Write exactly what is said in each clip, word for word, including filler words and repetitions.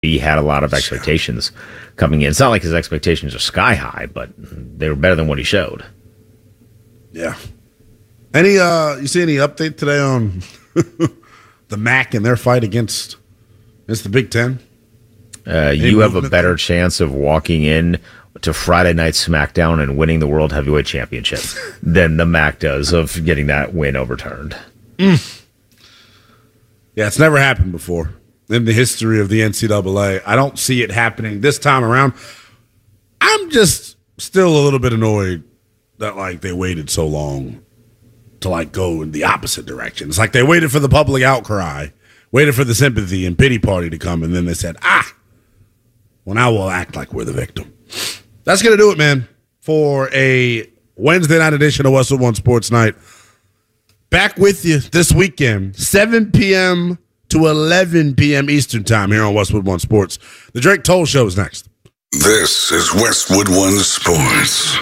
He had a lot of expectations coming in. It's not like his expectations are sky high, but they were better than what he showed. Yeah. Any uh, you see any update today on the M A C and their fight against against the Big Ten? Uh, you have a better chance of walking in to Friday Night SmackDown and winning the World Heavyweight Championship than the M A C does of getting that win overturned. Mm. Yeah, it's never happened before in the history of the N C double A. I don't see it happening this time around. I'm just still a little bit annoyed that, like, they waited so long to, like, go in the opposite direction. It's like they waited for the public outcry, waited for the sympathy and pity party to come, and then they said, ah, well, now we'll act like we're the victim. That's going to do it, man, for a Wednesday night edition of Westwood One Sports Night. Back with you this weekend, seven p.m. to eleven p.m. Eastern Time here on Westwood One Sports. The Drake Toll Show is next. This is Westwood One Sports.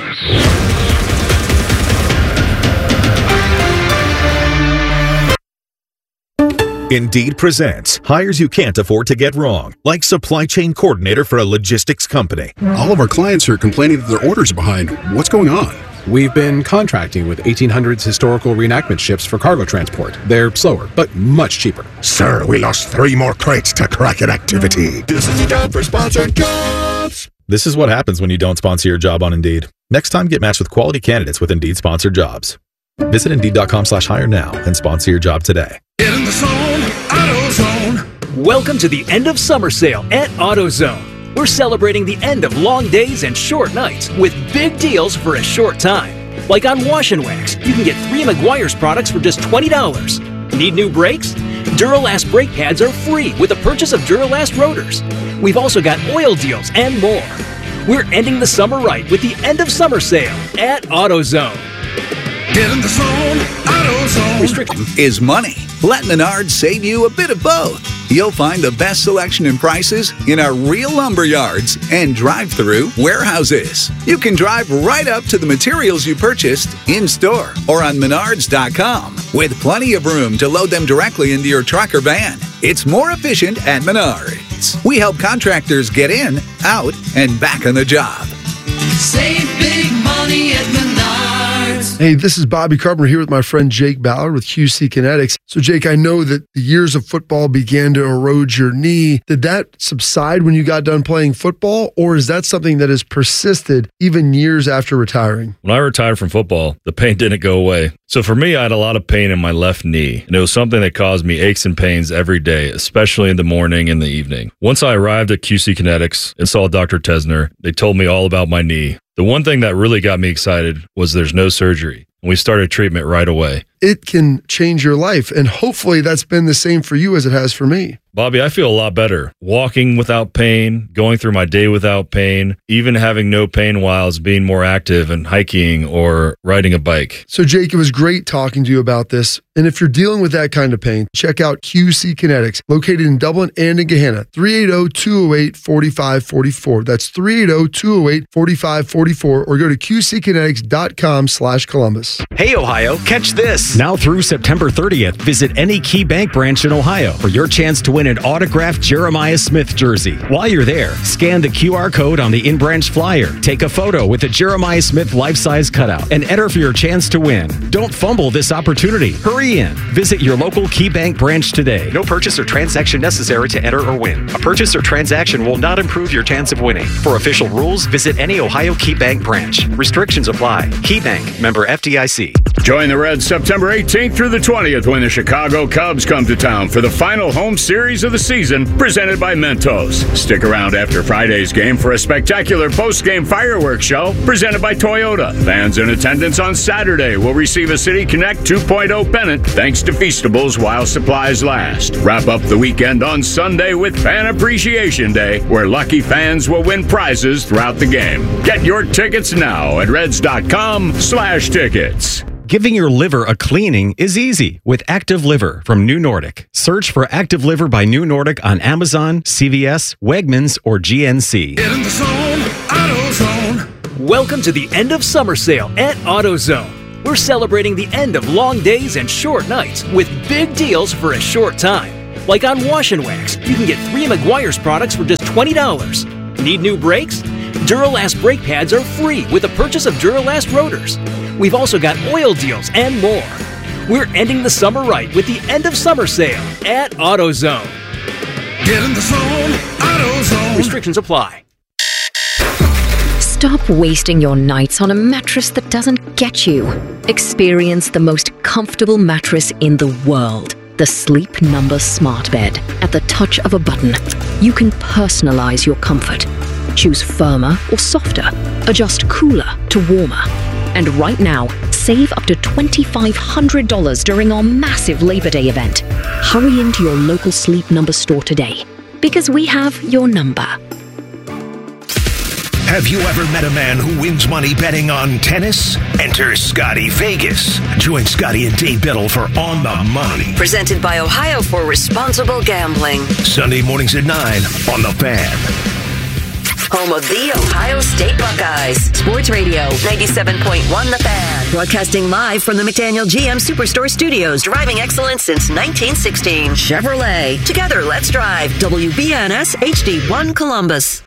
Indeed presents hires you can't afford to get wrong, like supply chain coordinator for a logistics company. All of our clients are complaining that their orders are behind. What's going on? We've been contracting with eighteen hundreds historical reenactment ships for cargo transport. They're slower, but much cheaper. Sir, we lost three more crates to Kraken activity. This is the time for sponsored jobs. This is what happens when you don't sponsor your job on Indeed. Next time, get matched with quality candidates with Indeed sponsored jobs. Visit Indeed.com slash hire now and sponsor your job today. Get in the zone, AutoZone. Welcome to the end of summer sale at AutoZone. We're celebrating the end of long days and short nights with big deals for a short time. Like on Wash and Wax, you can get three Meguiar's products for just twenty dollars. Need new brakes? Duralast brake pads are free with the purchase of Duralast rotors. We've also got oil deals and more. We're ending the summer right with the end of summer sale at AutoZone. Get in the zone, AutoZone. Restriction is money. Let Menards save you a bit of both. You'll find the best selection and prices in our real lumber yards and drive-through warehouses. You can drive right up to the materials you purchased in-store or on menards dot com with plenty of room to load them directly into your truck or van. It's more efficient at Menards. We help contractors get in, out, and back on the job. Save big money at Menards. Hey, this is Bobby Carpenter here with my friend Jake Ballard with Q C Kinetics. So, Jake, I know that the years of football began to erode your knee. Did that subside when you got done playing football, or is that something that has persisted even years after retiring? When I retired from football, the pain didn't go away. So for me, I had a lot of pain in my left knee, and it was something that caused me aches and pains every day, especially in the morning and the evening. Once I arrived at Q C Kinetics and saw Doctor Tesner, they told me all about my knee. The one thing that really got me excited was there's no surgery, and we started treatment right away. It can change your life, and hopefully that's been the same for you as it has for me. Bobby, I feel a lot better. Walking without pain, going through my day without pain, even having no pain while I was being more active and hiking or riding a bike. So, Jake, it was great talking to you about this. And if you're dealing with that kind of pain, check out Q C Kinetics, located in Dublin and in Gahanna, three eight zero, two zero eight, four five four four. That's three eight zero, two zero eight, four five four four, or go to q c kinetics dot com slash Columbus. Hey, Ohio, catch this. Now through September thirtieth, visit any Key Bank branch in Ohio for your chance to win an autographed Jeremiah Smith jersey. While you're there, scan the Q R code on the in-branch flyer, take a photo with a Jeremiah Smith life-size cutout, and enter for your chance to win. Don't fumble this opportunity. Hurry in. Visit your local Key Bank branch today. No purchase or transaction necessary to enter or win. A purchase or transaction will not improve your chance of winning. For official rules, visit any Ohio Key Bank branch. Restrictions apply. Key Bank, member F D I C. Join the Reds September eighteenth through the twentieth when the Chicago Cubs come to town for the final home series of the season, presented by Mentos. Stick around after Friday's game for a spectacular post-game fireworks show presented by Toyota. Fans in attendance on Saturday will receive a City Connect two point oh pennant thanks to Feastables while supplies last. Wrap up the weekend on Sunday with Fan Appreciation Day, where lucky fans will win prizes throughout the game. Get your tickets now at reds dot com slash tickets. Giving your liver a cleaning is easy with Active Liver from New Nordic. Search for Active Liver by New Nordic on Amazon, C V S, Wegmans, or G N C. Get in the zone, AutoZone. Welcome to the end of summer sale at AutoZone. We're celebrating the end of long days and short nights with big deals for a short time. Like on Wash and Wax, you can get three Meguiar's products for just twenty dollars. Need new brakes? Duralast brake pads are free with the purchase of Duralast rotors. We've also got oil deals and more. We're ending the summer right with the end of summer sale at AutoZone. Get in the zone, AutoZone. Restrictions apply. Stop wasting your nights on a mattress that doesn't get you. Experience the most comfortable mattress in the world. The Sleep Number Smart Bed. At the touch of a button, you can personalize your comfort. Choose firmer or softer. Adjust cooler to warmer. And right now, save up to twenty-five hundred dollars during our massive Labor Day event. Hurry into your local Sleep Number store today, because we have your number. Have you ever met a man who wins money betting on tennis? Enter Scotty Vegas. Join Scotty and Dave Biddle for On the Money. Presented by Ohio for Responsible Gambling. Sunday mornings at nine on The Fan. Home of the Ohio State Buckeyes. Sports Radio, ninety-seven point one The Fan. Broadcasting live from the McDaniel G M Superstore Studios. Driving excellence since nineteen sixteen. Chevrolet. Together, let's drive. W B N S H D one Columbus.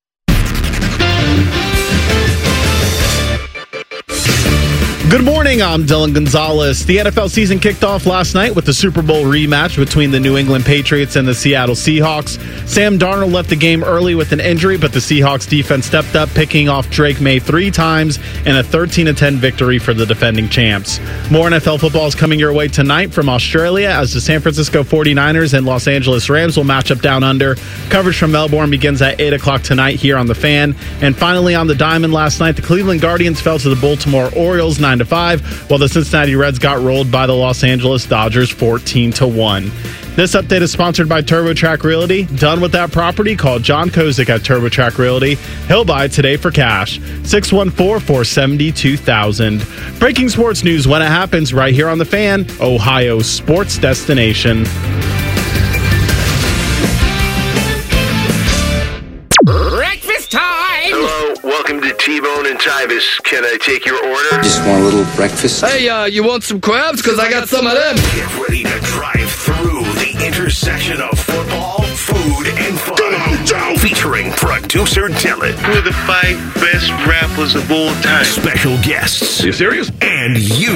Good morning, I'm Dylan Gonzalez. The N F L season kicked off last night with the Super Bowl rematch between the New England Patriots and the Seattle Seahawks. Sam Darnold left the game early with an injury, but the Seahawks defense stepped up, picking off Drake May three times in a thirteen to ten victory for the defending champs. More N F L football is coming your way tonight from Australia as the San Francisco forty-niners and Los Angeles Rams will match up down under. Coverage from Melbourne begins at eight o'clock tonight here on The Fan. And finally on the diamond last night, the Cleveland Guardians fell to the Baltimore Orioles nine to five, while the Cincinnati Reds got rolled by the Los Angeles Dodgers fourteen to one. This update is sponsored by TurboTrack Realty. Done with that property? Call John Kozik at TurboTrack Realty. He'll buy it today for cash. six one four, four seven two, two thousand. Breaking sports news when it happens right here on The Fan, Ohio's sports destination. Breakfast time! Hello, welcome to T-Bone and Tybus. Can I take your order? Just want a little breakfast. Hey, uh, you want some crabs? Because I got some of them. Get ready to drive through the intersection of football, food, and fun. Featuring producer Dylan. Who are the five best rappers of all time? Special guests. Are you serious? And you.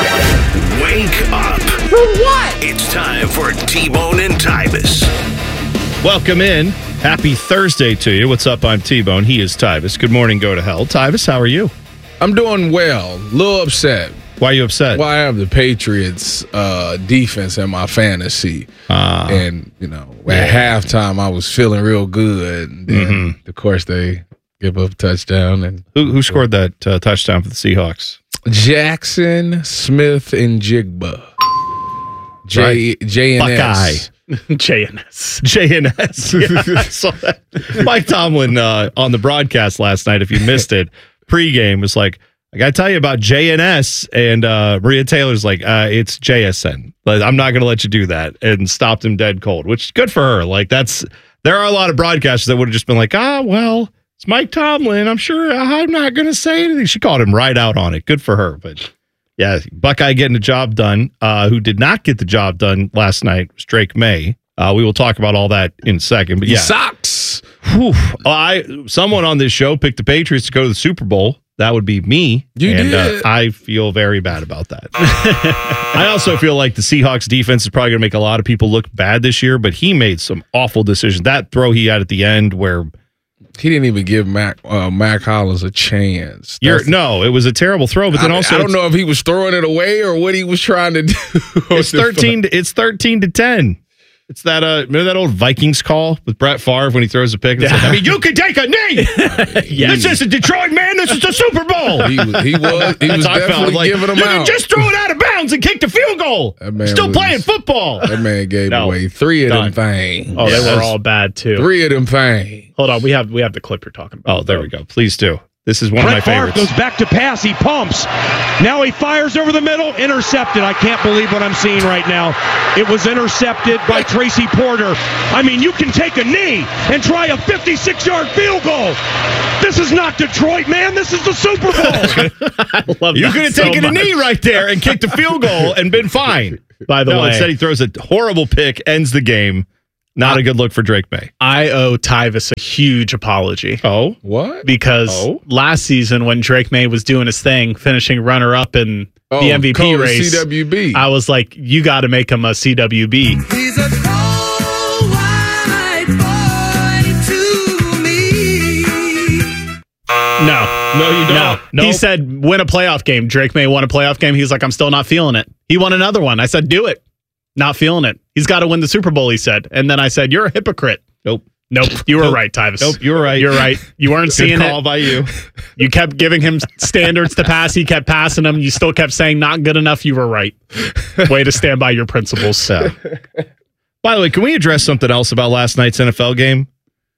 Wake up. For what? It's time for T-Bone and Tybus. Welcome in. Happy Thursday to you. What's up? I'm T-Bone. He is Tybus. Good morning, go to hell. Tybus, how are you? I'm doing well. A little upset. Why are you upset? Well, I have the Patriots uh, defense in my fantasy. Uh, and, you know, at yeah. halftime, I was feeling real good. And then, mm-hmm. of course, they give up a touchdown. And Who, who scored that uh, touchdown for the Seahawks? Jackson, Smith, and Jigba. J, right. J N S. J N S. J N S. Yeah, I saw that. Mike Tomlin uh, on the broadcast last night, if you missed it, pregame was like, I got to tell you about J N S. And uh, Maria Taylor's like, uh, it's J S N. Like, I'm not going to let you do that. And stopped him dead cold, which is good for her. Like, that's, there are a lot of broadcasters that would have just been like, ah, well, it's Mike Tomlin. I'm sure I'm not going to say anything. She called him right out on it. Good for her. But yeah, Buckeye getting the job done. Uh, who did not get the job done last night was Drake May. Uh, we will talk about all that in a second. But yeah, he sucks. Whew. I someone on this show picked the Patriots to go to the Super Bowl. That would be me. You and did. Uh, I feel very bad about that. I also feel like the Seahawks defense is probably going to make a lot of people look bad this year. But he made some awful decisions. That throw he had at the end where. He didn't even give Mac uh, Mac Hollins a chance. You're, no, it was a terrible throw. But then I, also, I don't know if he was throwing it away or what he was trying to do. It's thirteen. To, it's thirteen to ten. It's that. Uh, remember that old Vikings call with Brett Favre when he throws a pick? It's like, I mean, you can take a knee. Yeah, this is a Detroit man. This is the Super Bowl. He was. He was, he was definitely like, giving them you out. can just throw it out of bounds and kick the field goal. Still was, playing football. That man gave no, away three of done. them things. Oh, they were all bad too. Three of them things. Hold on, we have we have the clip you're talking about. Oh, there we go. Please do. This is one Brett of my favorites. Favre goes back to pass. He pumps. Now he fires over the middle. Intercepted. I can't believe what I'm seeing right now. It was intercepted by Tracy Porter. I mean, you can take a knee and try a fifty-six-yard field goal. This is not Detroit, man. This is the Super Bowl. I love you could have so taken much. a knee right there and kicked a field goal and been fine. By the no, way, instead he throws a horrible pick, ends the game. Not a good look for Drake May. I owe Tyvis a huge apology. Oh, what? Because oh. last season when Drake May was doing his thing, finishing runner-up in oh, the M V P race, C W B. I was like, you got to make him a C W B. He's a cold white boy to me. No. No, you don't. No. Nope. He said, win a playoff game. Drake May won a playoff game. He's like, I'm still not feeling it. He won another one. I said, do it. Not feeling it. He's got to win the Super Bowl, he said. And then I said, you're a hypocrite. Nope. Nope. You were Nope. right, Tyvis. Nope, you were right. You're right. You weren't Good seeing call it. by you. You kept giving him standards to pass. He kept passing them. You still kept saying not good enough. You were right. Way to stand by your principles. So. By the way, can we address something else about last night's N F L game?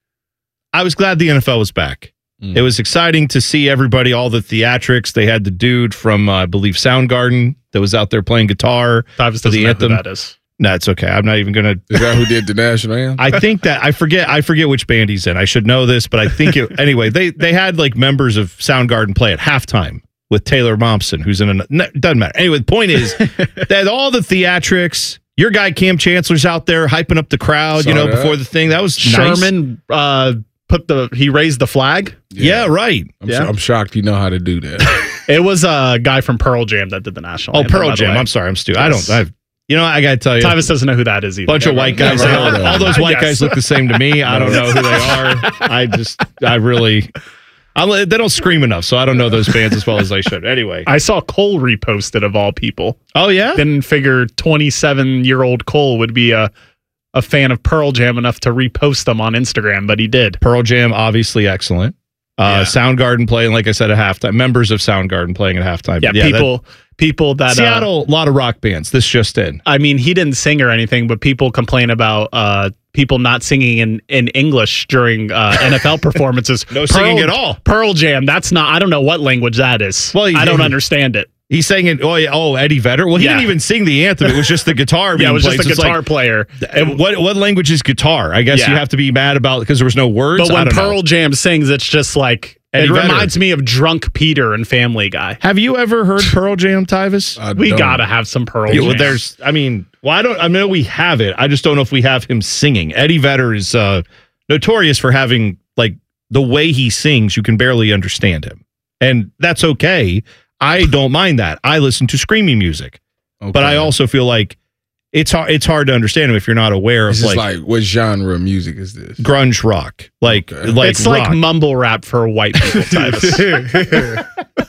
I was glad the N F L was back. Mm. It was exciting to see everybody, all the theatrics. They had the dude from, uh, I believe, Soundgarden that was out there playing guitar. Tyvis for doesn't the know anthem. who that is. No, it's okay. I'm not even going to. Is that who did the national anthem? I think that I forget. I forget which band he's in. I should know this, but I think it anyway. They they had like members of Soundgarden play at halftime with Taylor Momsen, who's in a no, doesn't matter. Anyway, the point is that all the theatrics. Your guy Cam Chancellor's out there hyping up the crowd. Saw you know, that. before the thing that was Sherman nice. uh, put the he raised the flag. Yeah, yeah right. I'm, yeah. so, I'm shocked you know how to do that. It was a guy from Pearl Jam that did the national. Oh, anthem, Pearl by the Jam. way. I'm sorry. I'm stupid. Yes. I don't. I've, you know, I got to tell you, Tyvis doesn't know who that is either. bunch of white guys. Never all, heard of all those them. white Yes. guys look the same to me. I don't know who they are. I just, I really, I'm, they don't scream enough, so I don't know those bands as well as I should. Anyway, I saw Cole reposted of all people. oh yeah, Didn't figure twenty-seven year old Cole would be a a fan of Pearl Jam enough to repost them on Instagram, but he did. Pearl Jam obviously excellent. Uh, Yeah. Soundgarden playing, like I said, at halftime. Members of Soundgarden playing at halftime. Yeah, that- people people that uh, Seattle, a lot of rock bands. This just in. I mean, he didn't sing or anything, but people complain about uh, people not singing in, in English during uh, N F L performances. No singing at all. Pearl Jam, that's not, I don't know what language that is. Well, he- I don't he- understand it. He's saying it. Oh, yeah, oh, Eddie Vedder. Well, he Yeah. didn't even sing the anthem. It was just the guitar. Being Yeah, it was played. just So a it's guitar like, player. And what what language is guitar? I guess Yeah. you have to be mad about because there was no words. But I when don't Pearl know. Jam sings, it's just like, Eddie it Vedder. reminds me of Drunk Peter and Family Guy. Have you ever heard Pearl Jam, Tyvis? I We don't. got to have some Pearl Yeah, Jam. well, there's. I mean, well, I don't. I know we have it. I just don't know if we have him singing. Eddie Vedder is uh, notorious for having like the way he sings. You can barely understand him, and that's okay. I don't mind that. I listen to screaming music, Okay. but I also feel like it's hard. It's hard to understand him if you're not aware of It's just like, like, what genre of music is this? grunge rock, like Okay. like it's rock. like mumble rap for white people, Tyvis.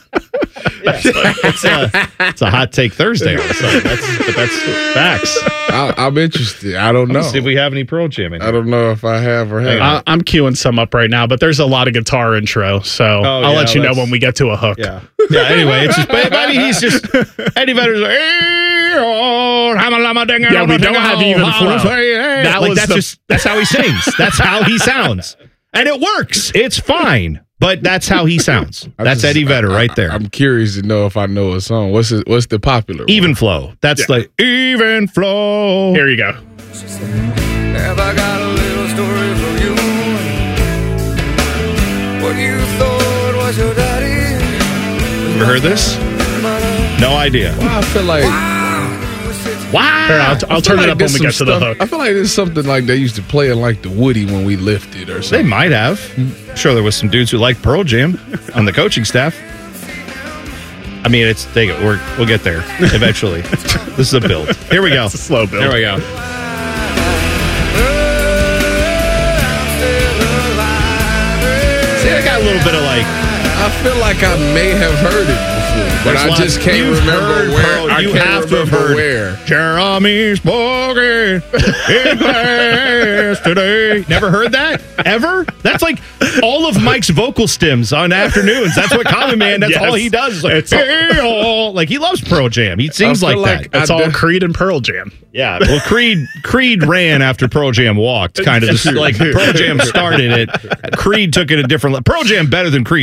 it's, a, it's a hot take Thursday. All of a sudden. That's but that's facts. I, I'm interested. I don't know. Let's see if we have any Pearl Jam in I here. don't know if I have or haven't. I, I'm queuing some up right now, but there's a lot of guitar intro, so I'll yeah, let you know that's- when we get to a hook. Yeah. Yeah. Anyway, it's just, but I mean, he's just Eddie Vedder's like, "Hey, oh, Yeah, we don't have even flow. That That like was that's the- just that's how he sings. That's how he sounds, and it works. It's fine, but that's how he sounds. I That's just- Eddie Vedder I- right there. I, am curious to know if I know a song. What's it, what's the popular one? Even flow. That's Yeah. like even flow. Here you go. Have I got a little story for you? What you thought was your daddy? Ever heard this? No idea. Well, I feel like Wow. Here, I'll, I'll I feel turn like it up when there's we some get to the stuff- hook. I feel like there's something like they used to play in like the Woody when we lifted or They something. might have. I'm sure there was some dudes who liked Pearl Jam on the coaching staff. I mean, it's they go. We're, we'll get there eventually. This is a build. Here we go. It's a slow build. Here we go. See, I got a little bit of like. I feel like I may have heard it before, but There's I lots- just can't you've remember heard where. Pearl- I you can't have to have remember heard where. Jeremy Spoken in class today. Never heard that ever? That's like all of Mike's vocal stems on afternoons. That's what Common Man. That's Yes. all he does. It's like, It's all- "Hey, oh," like he loves Pearl Jam. He sings I like feel that. like It's I all def- Creed and Pearl Jam. Yeah, well, Creed Creed ran after Pearl Jam walked. Kind of just like Pearl Jam started it. Creed took it a different. Pearl Jam better than Creed. I just want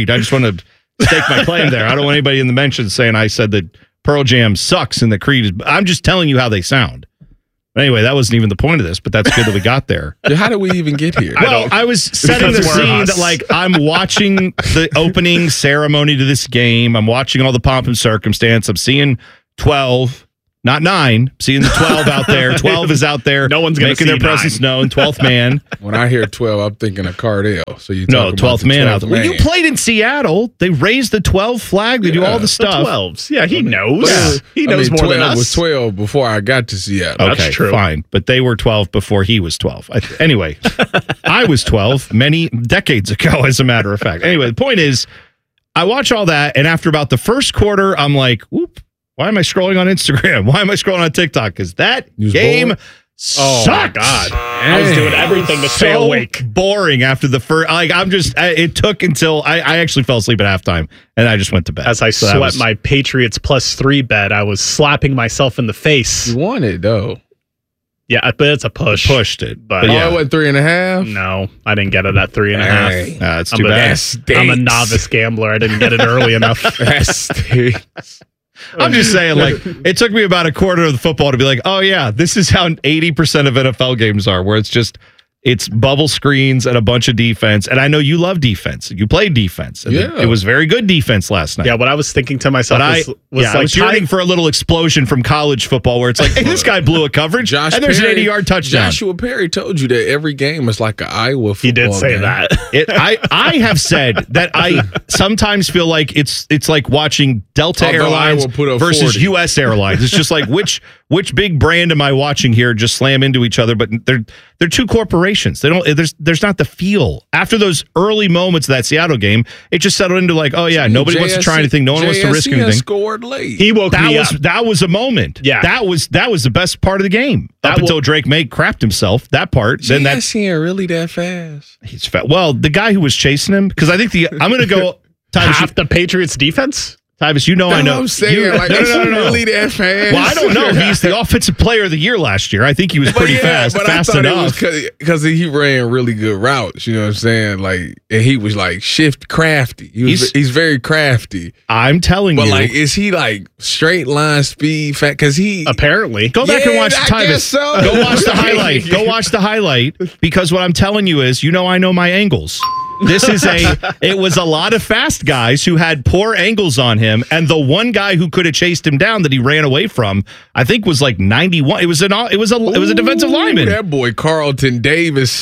want to stake my claim there. I don't want anybody in the mentions saying I said that Pearl Jam sucks and that Creed is. I'm just telling you how they sound. But anyway, that wasn't even the point of this, but that's good that we got there. How did we even get here? Well, I, I was setting the scene that, like, I'm watching the opening ceremony to this game. I'm watching all the pomp and circumstance. I'm seeing twelve. Not nine. Seeing the twelve out there. twelve is out there. No one's gonna making see their presence nine. known. twelfth man. When I hear twelve, I'm thinking of Cardell. So you no talk twelfth about the man out twelfth there. Well, man. you played in Seattle. They raised the twelve flag. They do all the stuff. twelves. Yeah, he knows. Well, he I knows mean, more than twelve us. was twelve before I got to Seattle. Okay, That's true. fine. But they were twelve before he was twelve. I, anyway, I was twelve many decades ago, as a matter of fact. Anyway, the point is, I watch all that, and after about the first quarter, I'm like, whoop. Why am I scrolling on Instagram? Why am I scrolling on TikTok? Because that game sucked. Oh, my God. I was doing everything to stay so awake. Boring after the first. Like, I'm just, I, it took until I, I actually fell asleep at halftime and I just went to bed. As I So that sweat was- my Patriots plus three bet, I was slapping myself in the face. You won it, though. Yeah, but it's a push. pushed it. But, But Oh, yeah. it went three and a half? No, I didn't get it at three and a half. Hey. Uh, it's I'm too a, bad. I'm a novice gambler. I didn't get it early enough. That stinks. I'm just saying, like, it took me about a quarter of the football to be like, oh, yeah, this is how eighty percent of N F L games are, where it's just, it's bubble screens and a bunch of defense. And I know you love defense. You played defense. And Yeah. it, it was very good defense last night. Yeah, what I was thinking to myself But I, was, was yeah, I like, was yearning Ty- for a little explosion from college football where it's like, hey, this guy blew a coverage, Josh and there's Perry, an eighty-yard touchdown. Joshua Perry told you that every game is like an Iowa football he did say game. that. It, I, I have said that I sometimes feel like it's it's like watching Delta Although Airlines Iowa put up versus forty. U S Airlines. It's just like which which big brand am I watching here just slam into each other? But they're they're two corporations. They don't. There's there's not the feel after those early moments of that Seattle game. It just settled into like, oh yeah, nobody wants to try anything. No one wants to risk J S C has anything. Scored late. He woke That me was up. that was a moment. Yeah. that was that was the best part of the game That up wa- until Drake May crapped himself. That part. Then J that S C ain't really that fast. he's fat. Well, the guy who was chasing him, because I think the I'm going to go. Tyvus, Half the Patriots defense? Tyvus, you know That's I know. what I'm saying. You, like, no, is no, no, he no. really that fast? Well, I don't know. He's the offensive player of the year last year. I think he was But pretty yeah, fast, but fast I thought enough. it was because he ran really good routes. You know what I'm saying? Like, and he was like shift crafty. He was, He's- he's, very crafty. I'm telling But you. like, is he like straight line speed? Fat? Because he Apparently. Go back and Yeah, watch I Tyvus. guess so. Go watch the highlight. Go watch the highlight because what I'm telling you is, you know, I know my angles. This is a. It was a lot of fast guys who had poor angles on him, and the one guy who could have chased him down that he ran away from, I think, was like ninety-one. It was an. It was a. It was a defensive Ooh, lineman. That boy Carlton Davis.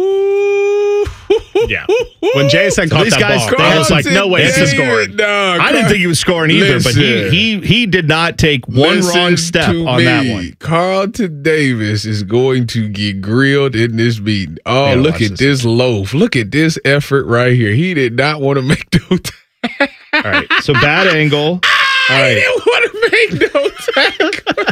Ooh. Yeah. When J S N So caught these that guys- ball, I was like, no way Carlton this is Davis, scoring. dog. I didn't think he was scoring either, but he Listen. he he did not take one Listen wrong step to on me. that one. Carlton Davis is going to get grilled in this meeting. Oh, Yeah, look watch at this. this loaf. Look at this effort right here. He did not want to make no tackle. All right, so bad angle. All He right, didn't want to make no tackle.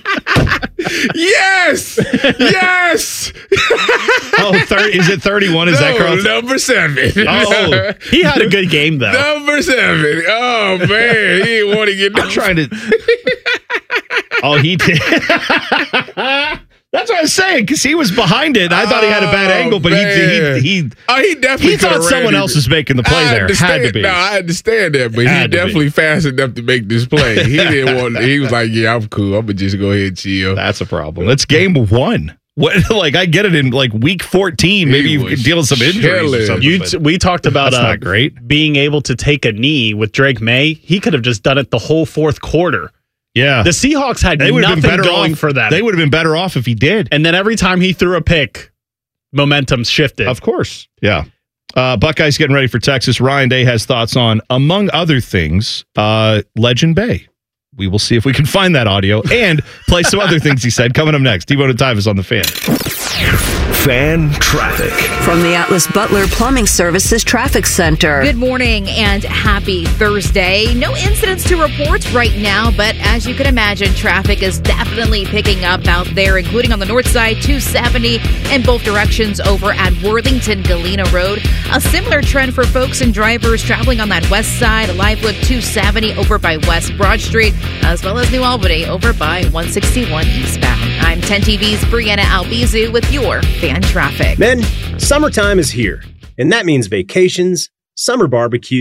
Yes! Yes! oh, thirty, is it thirty-one? Is that No, Carlton? number seven. Oh, He had a good game, though. Number seven. Oh, man. He didn't want to get no I'm trying to. Oh, he did. That's what I was saying because he was behind it. I thought he had a bad Oh, angle, but he man. he he Oh, he definitely he thought coulda ran someone it. else was making the play I there. Had to understand- be. No, I understand that, but he Had to be. definitely fast enough to make this play. He didn't want. He was like, "Yeah, I'm cool. I'm gonna just go ahead and chill." That's a problem. It's game one. What? Like I get it in like week fourteen. Maybe He you was could deal with some injuries or chilling. something. You but t- we talked about that's uh, not great. being able to take a knee with Drake May. He could have just done it the whole fourth quarter. Yeah, The Seahawks had they would have nothing been better going off for them. They would have been better off if he did. And then every time he threw a pick, momentum shifted. Of course. Yeah. Uh, Buckeyes getting ready for Texas. Ryan Day has thoughts on, among other things, uh, Legend Bay. We will see if we can find that audio and play some other things he said. Coming up next, T-Bone and Tyvus on the Fan. Fan traffic. From the Atlas Butler Plumbing Services Traffic Center. Good morning and happy Thursday. No incidents to report right now, but as you can imagine, traffic is definitely picking up out there, including on the north side, two seventy in both directions over at Worthington Galena Road. A similar trend for folks and drivers traveling on that west side, Livewood two seventy over by West Broad Street, as well as New Albany over by one sixty-one eastbound. I'm ten T V's Brianna Albizu with your fan traffic. Men, summertime is here, and that means vacations, summer barbecues,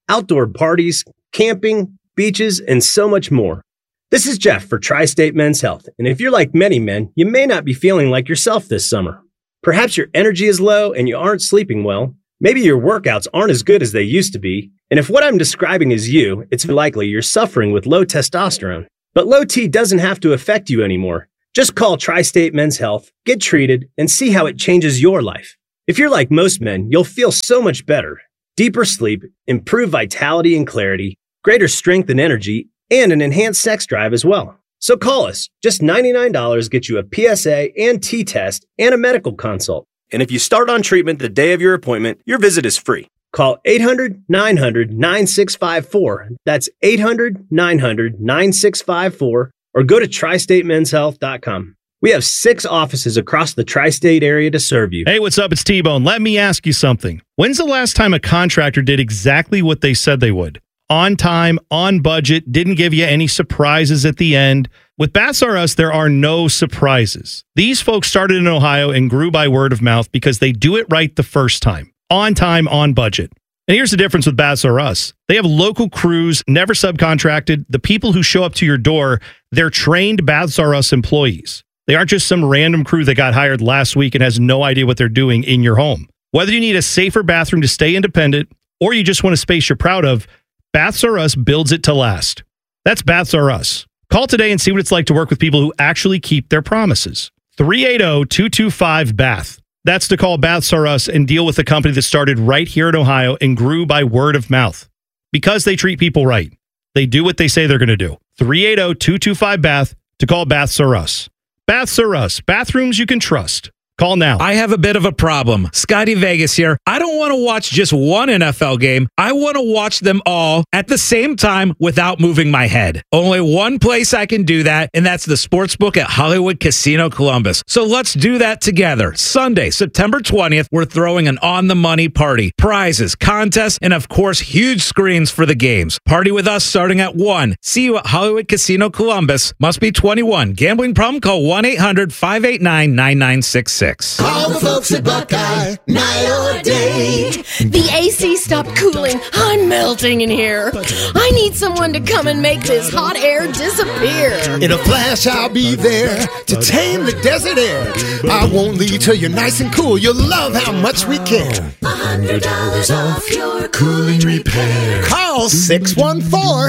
outdoor parties, camping, beaches, and so much more. This is Jeff for Tri-State Men's Health, and if you're like many men, you may not be feeling like yourself this summer. Perhaps your energy is low and you aren't sleeping well. Maybe your workouts aren't as good as they used to be. And if what I'm describing is you, it's likely you're suffering with low testosterone. But low T doesn't have to affect you anymore. Just call Tri-State Men's Health, get treated, and see how it changes your life. If you're like most men, you'll feel so much better. Deeper sleep, improved vitality and clarity, greater strength and energy, and an enhanced sex drive as well. So call us. Just ninety-nine dollars gets you a P S A and T test and a medical consult. And if you start on treatment the day of your appointment, your visit is free. Call eight hundred, nine hundred, nine six five four. That's eight hundred, nine hundred, nine six five four. Or go to tri state men's health dot com. We have six offices across the tri-state area to serve you. Hey, what's up? It's T-Bone. Let me ask you something. When's the last time a contractor did exactly what they said they would? On time, on budget, didn't give you any surprises at the end. With Baths R Us, there are no surprises. These folks started in Ohio and grew by word of mouth because they do it right the first time. On time, on budget. And here's the difference with Baths R Us. They have local crews, never subcontracted. The people who show up to your door, they're trained Baths R Us employees. They aren't just some random crew that got hired last week and has no idea what they're doing in your home. Whether you need a safer bathroom to stay independent or you just want a space you're proud of, Baths R Us builds it to last. That's Baths R Us. Call today and see what it's like to work with people who actually keep their promises. three eight zero, two two five, B A T H. That's to call Baths R Us and deal with a company that started right here in Ohio and grew by word of mouth. Because they treat people right. They do what they say they're going to do. three eight zero, two two five, B A T H to call Baths R Us. Baths R Us. Bathrooms you can trust. Call now. I have a bit of a problem. Scotty Vegas here. I don't want to watch just one N F L game. I want to watch them all at the same time without moving my head. Only one place I can do that, and that's the Sportsbook at Hollywood Casino Columbus. So let's do that together. Sunday, September twentieth, we're throwing an on-the-money party. Prizes, contests, and of course, huge screens for the games. Party with us starting at one. See you at Hollywood Casino Columbus. Must be twenty-one. Gambling problem? Call one eight hundred, five eight nine, nine nine six six. Call the folks at Buckeye, night or day. The A C stopped cooling. I'm melting in here. I need someone to come and make this hot air disappear. In a flash, I'll be there to tame the desert air. I won't leave till you're nice and cool. You'll love how much we care. A hundred dollars off your cooling repair. Call six one four,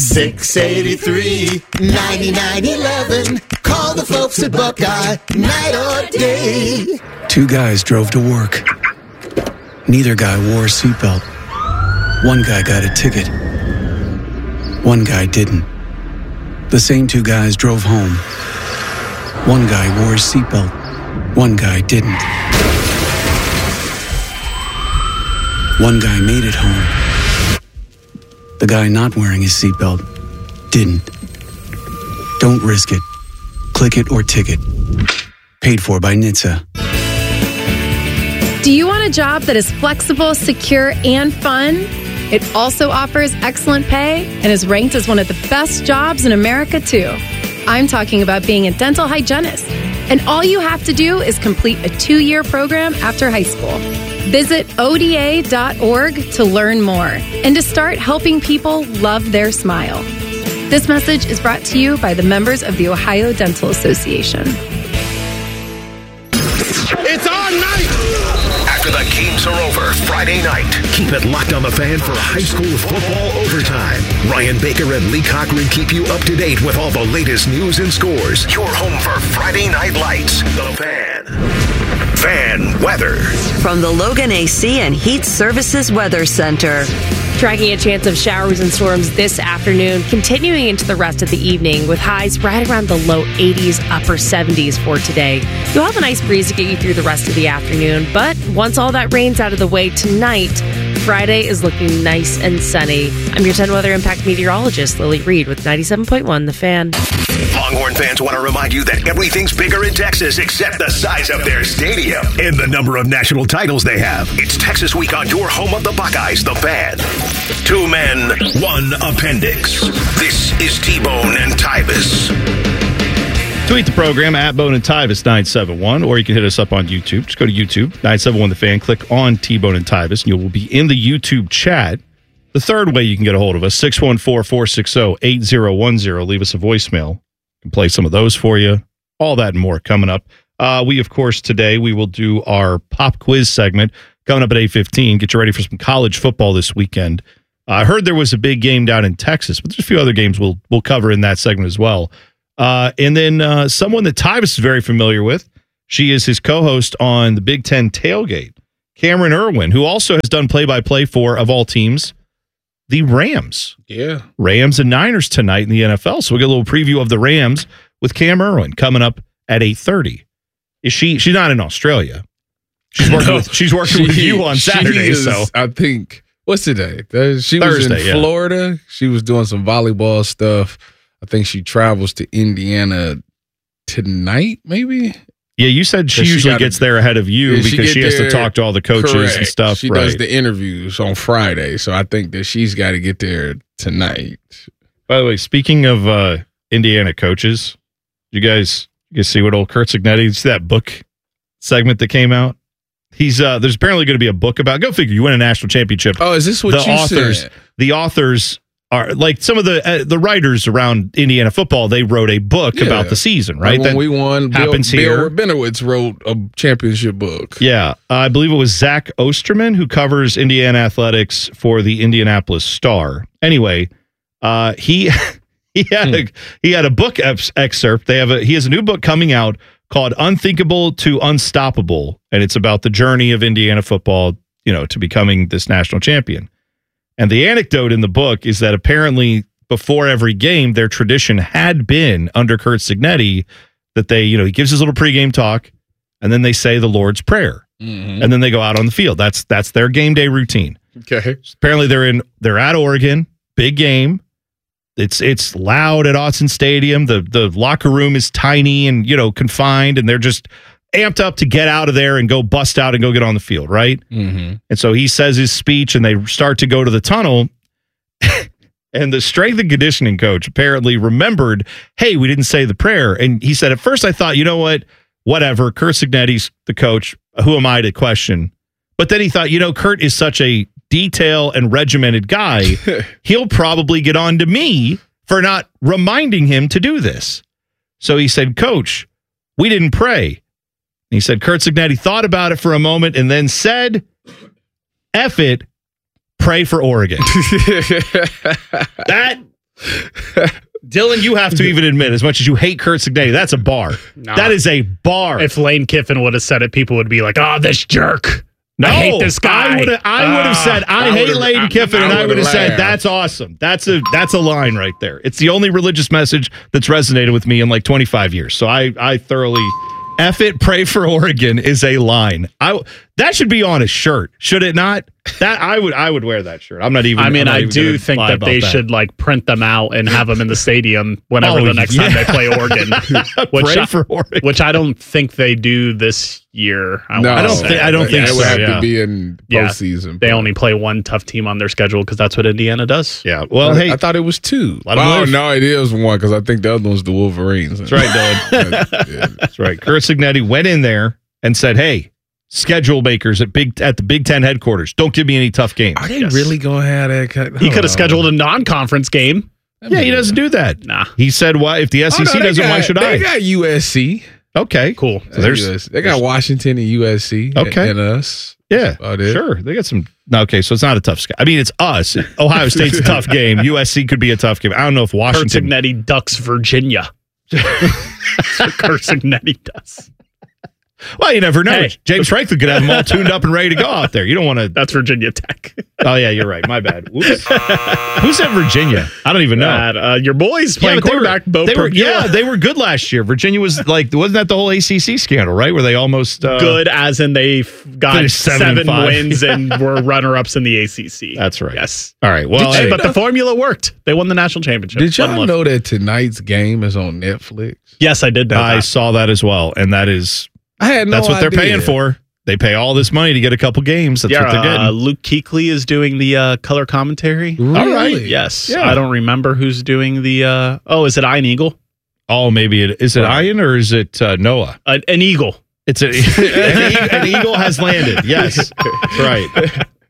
six eight three, nine nine one one. Call the folks at Buckeye, night or day. Two guys drove to work. Neither guy wore a seatbelt. One guy got a ticket. One guy didn't. The same two guys drove home. One guy wore his seatbelt. One guy didn't. One guy made it home. The guy not wearing his seatbelt didn't. Don't risk it. Click it or ticket. Paid for by N H T S A. Do you want a job that is flexible, secure, and fun? It also offers excellent pay and is ranked as one of the best jobs in America, too. I'm talking about being a dental hygienist. And all you have to do is complete a two-year program after high school. Visit O D A dot org to learn more and to start helping people love their smile. This message is brought to you by the members of the Ohio Dental Association. It's on night! After the games are over, Friday night, keep it locked on the Fan for high school football overtime. Ryan Baker and Lee Cochran keep you up to date with all the latest news and scores. Your home for Friday Night Lights, the Fan. Fan weather. From the Logan A C and Heat Services Weather Center. Tracking a chance of showers and storms this afternoon, continuing into the rest of the evening with highs right around the low eighties, upper seventies for today. You'll have a nice breeze to get you through the rest of the afternoon, but once all that rain's out of the way tonight, Friday is looking nice and sunny. I'm your ten Weather Impact meteorologist, Lily Reed, with ninety-seven point one The Fan. Longhorn fans want to remind you that everything's bigger in Texas except the size of their stadium and the number of national titles they have. It's Texas Week on your home of the Buckeyes, the Fan. Two men, one appendix. This is T-Bone and Tyvis. Tweet the program at Bone and Tyvis nine seven one, or you can hit us up on YouTube. Just go to YouTube, nine seven one The Fan, click on T-Bone and Tyvis, and you will be in the YouTube chat. The third way you can get a hold of us, six one four, four six zero, eight zero one zero. Leave us a voicemail. We can play some of those for you. All that and more coming up. Uh, we, of course, today we will do our pop quiz segment coming up at eight fifteen. Get you ready for some college football this weekend. Uh, I heard there was a big game down in Texas, but there's a few other games we'll, we'll cover in that segment as well. Uh, and then uh, someone that Tyvis is very familiar with, she is his co-host on the Big Ten Tailgate, Cameron Irwin, who also has done play-by-play for, of all teams, the Rams. Yeah. Rams and Niners tonight in the N F L. So we'll get a little preview of the Rams with Cam Irwin coming up at eight thirty. Is she? She's not in Australia. She's working. No. with, she's working she, with you on Saturday. Is, so I think what's today? She Thursday, was in yeah. Florida. She was doing some volleyball stuff. I think she travels to Indiana tonight. Maybe. Yeah, you said she, she usually gotta, gets there ahead of you yeah, because she, she has there, to talk to all the coaches correct. and stuff. She right. does the interviews on Friday, so I think that she's got to get there tonight. By the way, speaking of uh, Indiana coaches, you guys, you guys see what old Curt Cignetti, see that book segment that came out? He's uh, there's apparently going to be a book about. Go figure. You win a national championship. Oh, is this what the you authors? Said? The authors. Are like some of the uh, the writers around Indiana football. They wrote a book yeah. about the season, right? Like when that we won, happens Bill, here. Bill Rabinowitz wrote a championship book. Yeah, uh, I believe it was Zach Osterman who covers Indiana athletics for the Indianapolis Star. Anyway, uh, he he had a, he had a book ex- excerpt. They have a he has a new book coming out called "Unthinkable to Unstoppable," and it's about the journey of Indiana football, you know, to becoming this national champion. And the anecdote in the book is that apparently before every game, their tradition had been under Curt Cignetti that they, you know, he gives his little pregame talk and then they say the Lord's Prayer. Mm-hmm. And then they go out on the field. That's that's their game day routine. Okay. Apparently they're in they're at Oregon, big game. It's it's loud at Autzen Stadium. The the locker room is tiny and, you know, confined, and they're just amped up to get out of there and go bust out and go get on the field, right? Mm-hmm. And so he says his speech, and they start to go to the tunnel, and the strength and conditioning coach apparently remembered, hey, we didn't say the prayer. And he said, at first I thought, you know what, whatever, Curt Cignetti's the coach, who am I to question? But then he thought, you know, Curt is such a detail and regimented guy, he'll probably get on to me for not reminding him to do this. So he said, Coach, we didn't pray. He said Curt Cignetti thought about it for a moment and then said, F it, pray for Oregon. That, Dylan, you have to even admit, as much as you hate Curt Cignetti, that's a bar. Nah. That is a bar. If Lane Kiffin would have said it, people would be like, oh, this jerk. No, I hate this guy. I would have uh, said, I, I hate Lane Kiffin, I, and I would have said, that's awesome. That's a that's a line right there. It's the only religious message that's resonated with me in like twenty-five years. So I, I thoroughly... F it, pray for Oregon is a line. I that should be on a shirt, should it not? That I would I would wear that shirt. I'm not even. I mean, I do think that they that. should like print them out and have them in the stadium whenever oh, the next yeah. time they play Oregon. Which pray I, for Oregon, which I don't think they do this year. I no, I don't. Think, I don't yeah, think it so. would have yeah. to be in postseason. Yeah, they only play one tough team on their schedule because that's what Indiana does. Yeah. Well, I, hey, I thought it was two. Oh no, it is one because I think the other one's the Wolverines. That's right, Dylan. yeah. That's right. Curt Cignetti went in there and said, "Hey, schedule makers at big at the Big Ten headquarters, don't give me any tough games." Are they yes. really going to have that? Cut? He could have scheduled a non-conference game. Yeah, he doesn't do that. Nah. He said, "Why? If the S E C oh, no, doesn't, got, why should they I?" They got U S C. Okay, cool. So there's U S C. They got Washington and U S C. Okay, and us. Yeah, sure. They got some. Okay, so it's not a tough. I mean, it's us. Ohio State's a tough game. U S C could be a tough game. I don't know if Washington. Curt Cignetti ducks Virginia. That's what Curt Cignetti does. Well, you never know. Hey. James Franklin could have them all tuned up and ready to go out there. You don't want to. That's Virginia Tech. Oh, yeah, you're right. My bad. Whoops. Who's at Virginia? I don't even know. Uh, your boys playing yeah, quarterback. They were, they were, yeah, they were good last year. Virginia was like, wasn't that the whole A C C scandal, right? Where they almost. Uh, good as in they got seven, seven wins and were runner ups in the A C C. That's right. Yes. All right. Well, hey, but the formula worked. They won the national championship. Did y'all know that tonight's game is on Netflix? Yes, I did know I that. saw that as well. And that is. I had no That's what idea. they're paying for. They pay all this money to get a couple games. That's yeah, what they're getting. Uh, Luke Kuechly is doing the uh, color commentary. Really? All right. Yes. Yeah. I don't remember who's doing the. Uh, oh, is it Ian Eagle? Oh, maybe it is. It right. Ian or is it uh, Noah? Uh, an eagle. It's a, an, an eagle has landed. Yes, that's right.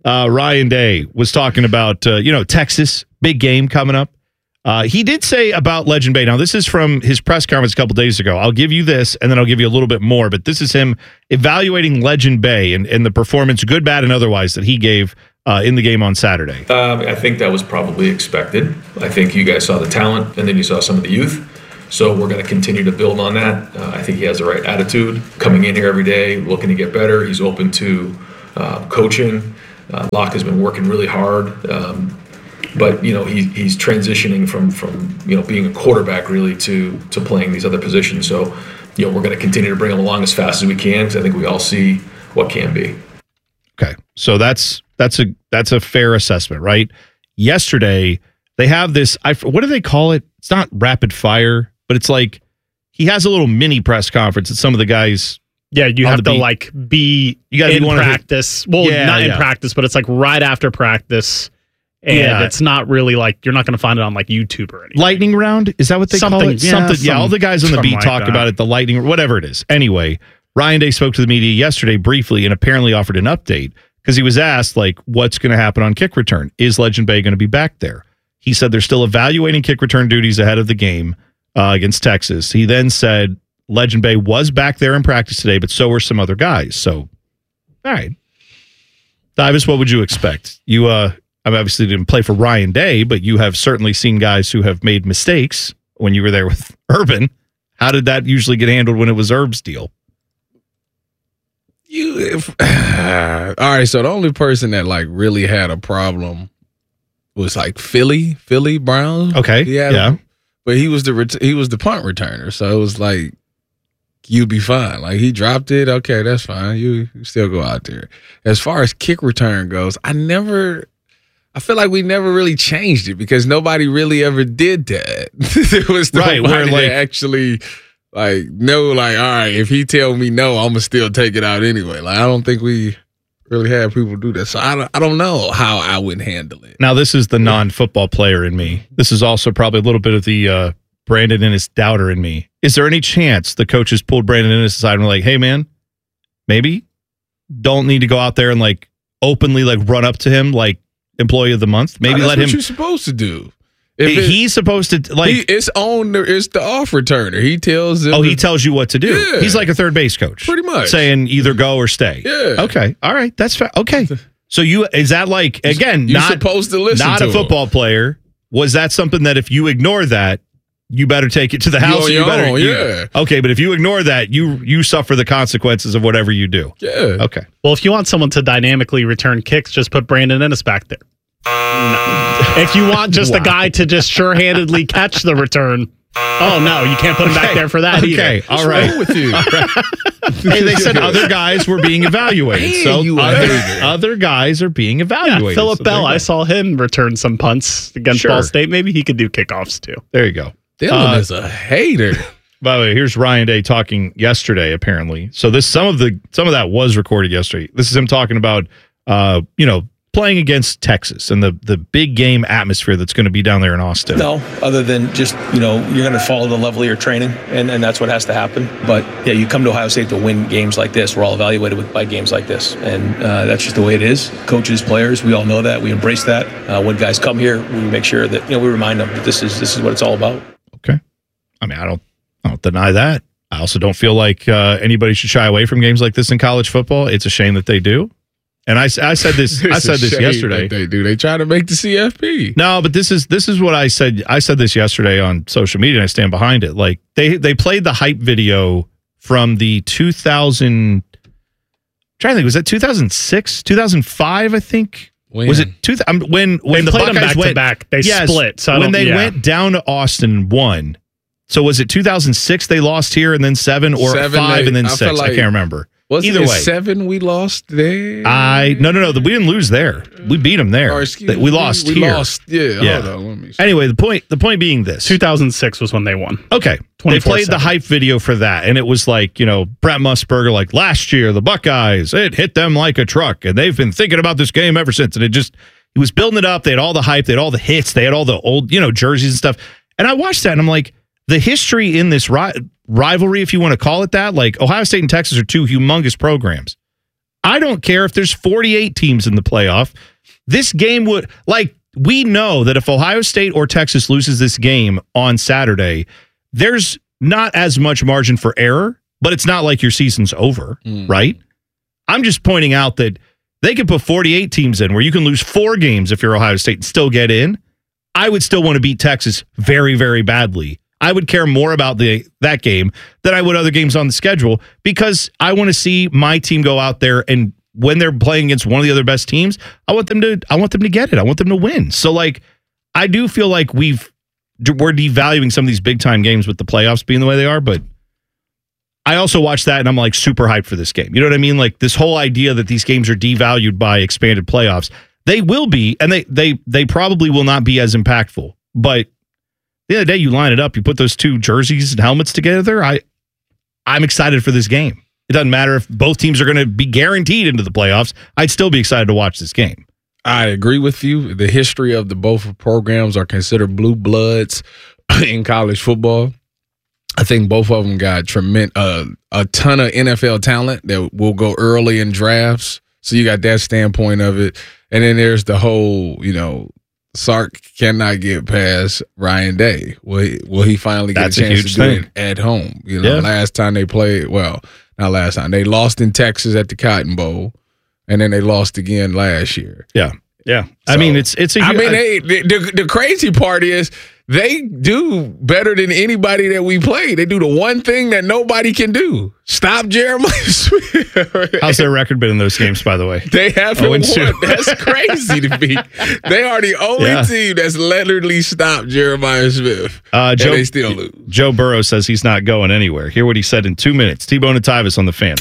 uh, Ryan Day was talking about, uh, you know, Texas, big game coming up. Uh, he did say about Legend Bay. Now, this is from his press conference a couple days ago. I'll give you this, and then I'll give you a little bit more. But this is him evaluating Legend Bay and, and the performance, good, bad, and otherwise, that he gave uh, in the game on Saturday. Um, I think that was probably expected. I think you guys saw the talent, and then you saw some of the youth. So we're going to continue to build on that. Uh, I think he has the right attitude, coming in here every day, looking to get better. He's open to uh, coaching. Uh, Locke has been working really hard. Um, But you know he, he's transitioning from from you know being a quarterback really to to playing these other positions. So you know we're going to continue to bring him along as fast as we can because I think we all see what can be. Okay, so that's that's a that's a fair assessment, right? Yesterday they have this. I what do they call it? It's not rapid fire, but it's like he has a little mini press conference that some of the guys. Yeah, you have to beat. like be you gotta in be one practice. Of the, well, yeah, not yeah. in practice, but it's like right after practice. And yeah. it's not really like you're not going to find it on like YouTube or anything. Lightning round? Is that what they something, call it? Yeah, something. some, Yeah, all the guys on the beat like talk that. about it, the lightning, whatever it is. Anyway, Ryan Day spoke to the media yesterday briefly and apparently offered an update because he was asked, like, what's going to happen on kick return? Is Legend Bay going to be back there? He said they're still evaluating kick return duties ahead of the game uh, against Texas. He then said Legend Bay was back there in practice today, but so were some other guys. So, all right. Davis, what would you expect? You, uh, I obviously didn't play for Ryan Day, but you have certainly seen guys who have made mistakes when you were there with Urban. How did that usually get handled when it was Herb's deal? You, if, all right. So the only person that like really had a problem was like Philly, Philly Browns. Okay, yeah, yeah. But he was the ret- he was the punt returner, so it was like you'd be fine. Like he dropped it, okay, that's fine. You, you still go out there. As far as kick return goes, I never. I feel like we never really changed it because nobody really ever did that. There was nobody right, where like that actually like no, like all right, if he tell me no, I'm gonna still take it out anyway. Like I don't think we really have people do that, so I don't, I don't know how I would handle it. Now this is the non-football player in me. This is also probably a little bit of the uh, Brandon Inniss doubter in me. Is there any chance the coaches pulled Brandon Inniss aside and were like, "Hey man, maybe don't need to go out there and like openly like run up to him like." Employee of the month. Maybe no, let that's him. What you're supposed to do. If it, he's supposed to like. He, it's on. The, it's the off returner. He tells. Him oh, to, he tells you what to do. Yeah. He's like a third base coach, pretty much, saying either go or stay. Yeah. Okay. All right. That's fair. Okay. So you is that like again? You're not supposed to listen. Not to a football him. player. Was that something that if you ignore that, you better take it to the house? You, you better. own, you, yeah. Okay, but if you ignore that, you you suffer the consequences of whatever you do. Yeah. Okay. Well, if you want someone to dynamically return kicks, just put Brandon Inniss back there. No. If you want just wow. a guy to just sure-handedly catch the return, oh no, you can't put him back there for that okay. either. Okay, all What's right. wrong with you? All right. Hey, they said other guys were being evaluated, hey, so you other, other guys are being evaluated. Yeah, Philip so Bell, I saw him return some punts against sure. Ball State. Maybe he could do kickoffs too. There you go. Dylan uh, is a hater. By the way, here's Ryan Day talking yesterday. Apparently, so this some of the some of that was recorded yesterday. This is him talking about, uh, you know. playing against Texas and the, the big game atmosphere that's going to be down there in Austin. No, other than just, you know, you're going to follow the level of your training, and, and that's what has to happen. But, yeah, you come to Ohio State to win games like this. We're all evaluated with, by games like this, and uh, that's just the way it is. Coaches, players, we all know that. We embrace that. Uh, when guys come here, we make sure that, you know, we remind them that this is this is what it's all about. Okay. I mean, I don't, I don't deny that. I also don't feel like uh, anybody should shy away from games like this in college football. It's a shame that they do. And I, I said this I said this yesterday. They do. They try to make the C F P. No, but this is this is what I said. I said this yesterday on social media, and I stand behind it. Like they they played the hype video from the two thousand. I'm trying to think, was that two thousand six, two thousand five? I think. When? Was it two? Um, when when they the played Buckeyes them back went to back, they yes, split. So when they yeah. went down to Austin and won. So was it two thousand six they lost here and then seven or seven, five they, and then I six? like, I can't remember. Was Either it way, seven we lost there? I no no no. We didn't lose there. We beat them there. Or excuse we lost we, here. We lost. Yeah. yeah. Hold on, let me see. Anyway, the point the point being this: two thousand six was when they won. Okay, they played the hype video for that, and it was like you know Brett Musburger like last year the Buckeyes it hit them like a truck, and they've been thinking about this game ever since. And it just he was building it up. They had all the hype. They had all the hits. They had all the old you know jerseys and stuff. And I watched that, and I'm like, the history in this ri- rivalry, if you want to call it that, like Ohio State and Texas are two humongous programs. I don't care if there's forty-eight teams in the playoff. This game would, like, we know that if Ohio State or Texas loses this game on Saturday, there's not as much margin for error, but it's not like your season's over, mm. right? I'm just pointing out that they could put forty-eight teams in where you can lose four games if you're Ohio State and still get in. I would still want to beat Texas very, very badly. I would care more about the that game than I would other games on the schedule because I want to see my team go out there, and when they're playing against one of the other best teams, I want them to I want them to get it. I want them to win. So like I do feel like we've we're devaluing some of these big time games with the playoffs being the way they are, but I also watch that and I'm like super hyped for this game. You know what I mean? Like this whole idea that these games are devalued by expanded playoffs. They will be, and they they they probably will not be as impactful. But the other day you line it up, you put those two jerseys and helmets together. I I'm excited for this game. It doesn't matter if both teams are going to be guaranteed into the playoffs. I'd still be excited to watch this game. I agree with you. The history of the both programs are considered blue bloods in college football. I think both of them got tremendous, uh, a ton of N F L talent that will go early in drafts. So you got that standpoint of it. And then there's the whole, you know, Sark cannot get past Ryan Day. Will he, will he finally get That's a chance a to thing. do it at home? You know, Yeah. last time they played, well, not last time. They lost in Texas at the Cotton Bowl, and then they lost again last year. Yeah. Yeah. I So, mean, it's it's a I mean, I- they, the, the crazy part is they do better than anybody that we play. They do the one thing that nobody can do: stop Jeremiah Smith. how's their record been in those games, by the way? They haven't Oh, won. and two. That's crazy to me. They are the only Yeah. team that's literally stopped Jeremiah Smith. Uh, and Joe, they still lose. Joe Burrow says he's not going anywhere. Hear what he said in two minutes. T-Bone and Tyvis on the Fan.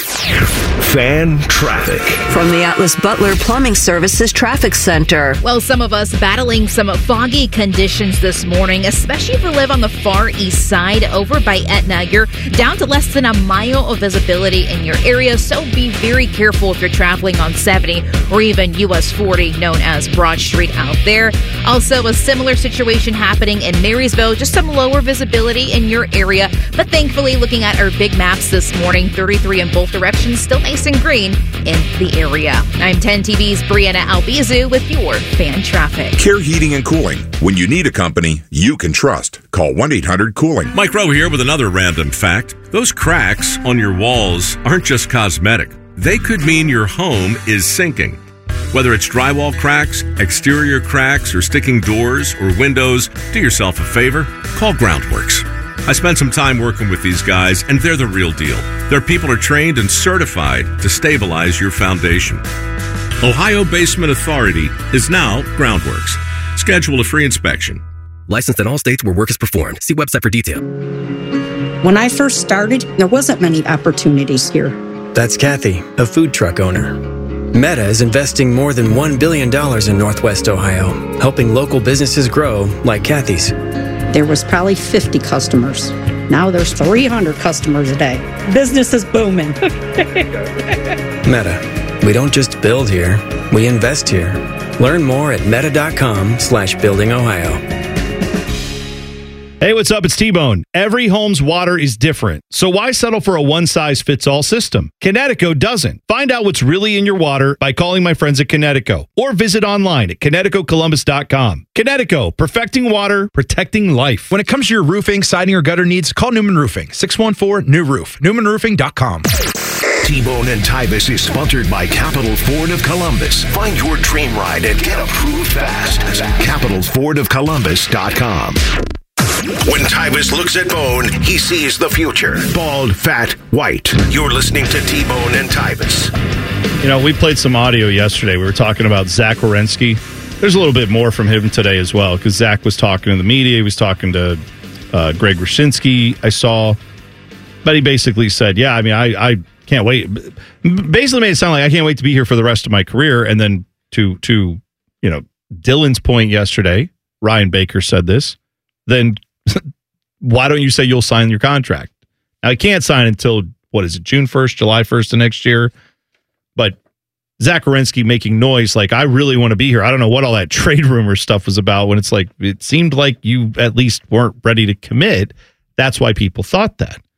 Fan traffic. From the Atlas Butler Plumbing Services Traffic Center. Well, some of us battling some foggy conditions this morning, especially if you live on the far east side over by Etna. You're down to less than a mile of visibility in your area, so be very careful if you're traveling on seventy or even U S forty, known as Broad Street out there. Also, a similar situation happening in Marysville, just some lower visibility in your area. But thankfully, looking at our big maps this morning, thirty-three in both directions, still nice and green in the area. I'm ten T V's Brianna Albizu with your fan traffic. Care Heating and Cooling. When you need a company you can trust, call one eight hundred cooling. Mike Rowe here with another random fact. Those cracks on your walls aren't just cosmetic. They could mean your home is sinking. Whether it's drywall cracks, exterior cracks, or sticking doors or windows, do yourself a favor. Call Groundworks. I spent some time working with these guys, and they're the real deal. Their people are trained and certified to stabilize your foundation. Ohio Basement Authority is now Groundworks. Schedule a free inspection. Licensed in all states where work is performed. See website for detail. When I first started, there wasn't many opportunities here. That's Kathy, a food truck owner. Meta is investing more than one billion dollars in Northwest Ohio, helping local businesses grow like Kathy's. There was probably fifty customers. Now there's three hundred customers a day. Business is booming. Meta, we don't just build here, we invest here. Learn more at meta.com slash building Ohio. Hey, what's up? It's T-Bone. Every home's water is different, so why settle for a one-size-fits-all system? Connecticut doesn't. Find out what's really in your water by calling my friends at Connecticut or visit online at Connecticut Columbus dot com. Connecticut, perfecting water, protecting life. When it comes to your roofing, siding, or gutter needs, call Newman Roofing, six one four, new roof, newman roofing dot com. T-Bone and Tyvis is sponsored by Capital Ford of Columbus. Find your dream ride and get approved fast at capital ford of columbus dot com. When Tyvis looks at Bone, he sees the future. Bald, fat, white. You're listening to T-Bone and Tyvis. You know, we played some audio yesterday. We were talking about Zach Wierenski. There's a little bit more from him today as well, because Zach was talking to the media. He was talking to uh, Greg Wyshynski, I saw. But he basically said, yeah, I mean, I, I can't wait. Basically made it sound like I can't wait to be here for the rest of my career. And then to, to you know, Dylan's point yesterday, Ryan Baker said this, then why don't you say you'll sign your contract? Now, he can't sign until, what is it, June first, July first of next year? But Zach Wierenski making noise like, I really want to be here. I don't know what all that trade rumor stuff was about when it's like, it seemed like you at least weren't ready to commit. That's why people thought that.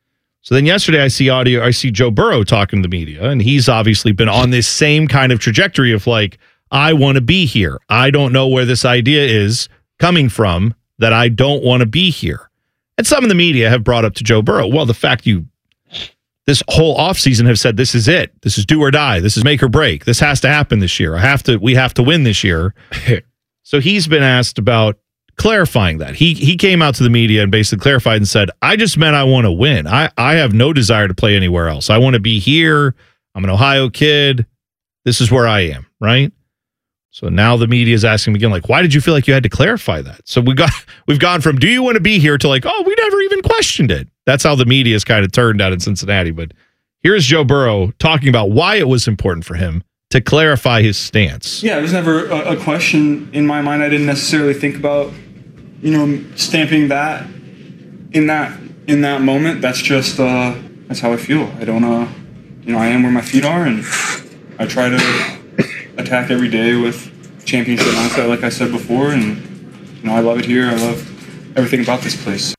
So then yesterday I see audio, I see Joe Burrow talking to the media, and he's obviously been on this same kind of trajectory of like, I want to be here. I don't know where this idea is coming from that I don't want to be here. And some of the media have brought up to Joe Burrow, well, the fact you this whole offseason have said this is it. This is do or die. This is make or break. This has to happen this year. I have to we have to win this year. So he's been asked about clarifying that. He he came out to the media and basically clarified and said, I just meant I want to win. I, I have no desire to play anywhere else. I want to be here. I'm an Ohio kid. This is where I am, right? So now the media is asking him again, like, why did you feel like you had to clarify that? So we got we've gone from do you want to be here to like, oh, we never even questioned it. That's how the media is kind of turned out in Cincinnati. But here's Joe Burrow talking about why it was important for him to clarify his stance. Yeah, it was never a, a question in my mind. I didn't necessarily think about, you know, stamping that in that in that moment. That's just uh, that's how I feel. I don't, uh, you know, I am where my feet are, and I try to attack every day with championship mindset, like I said before. And you know, I love it here. I love everything about this place.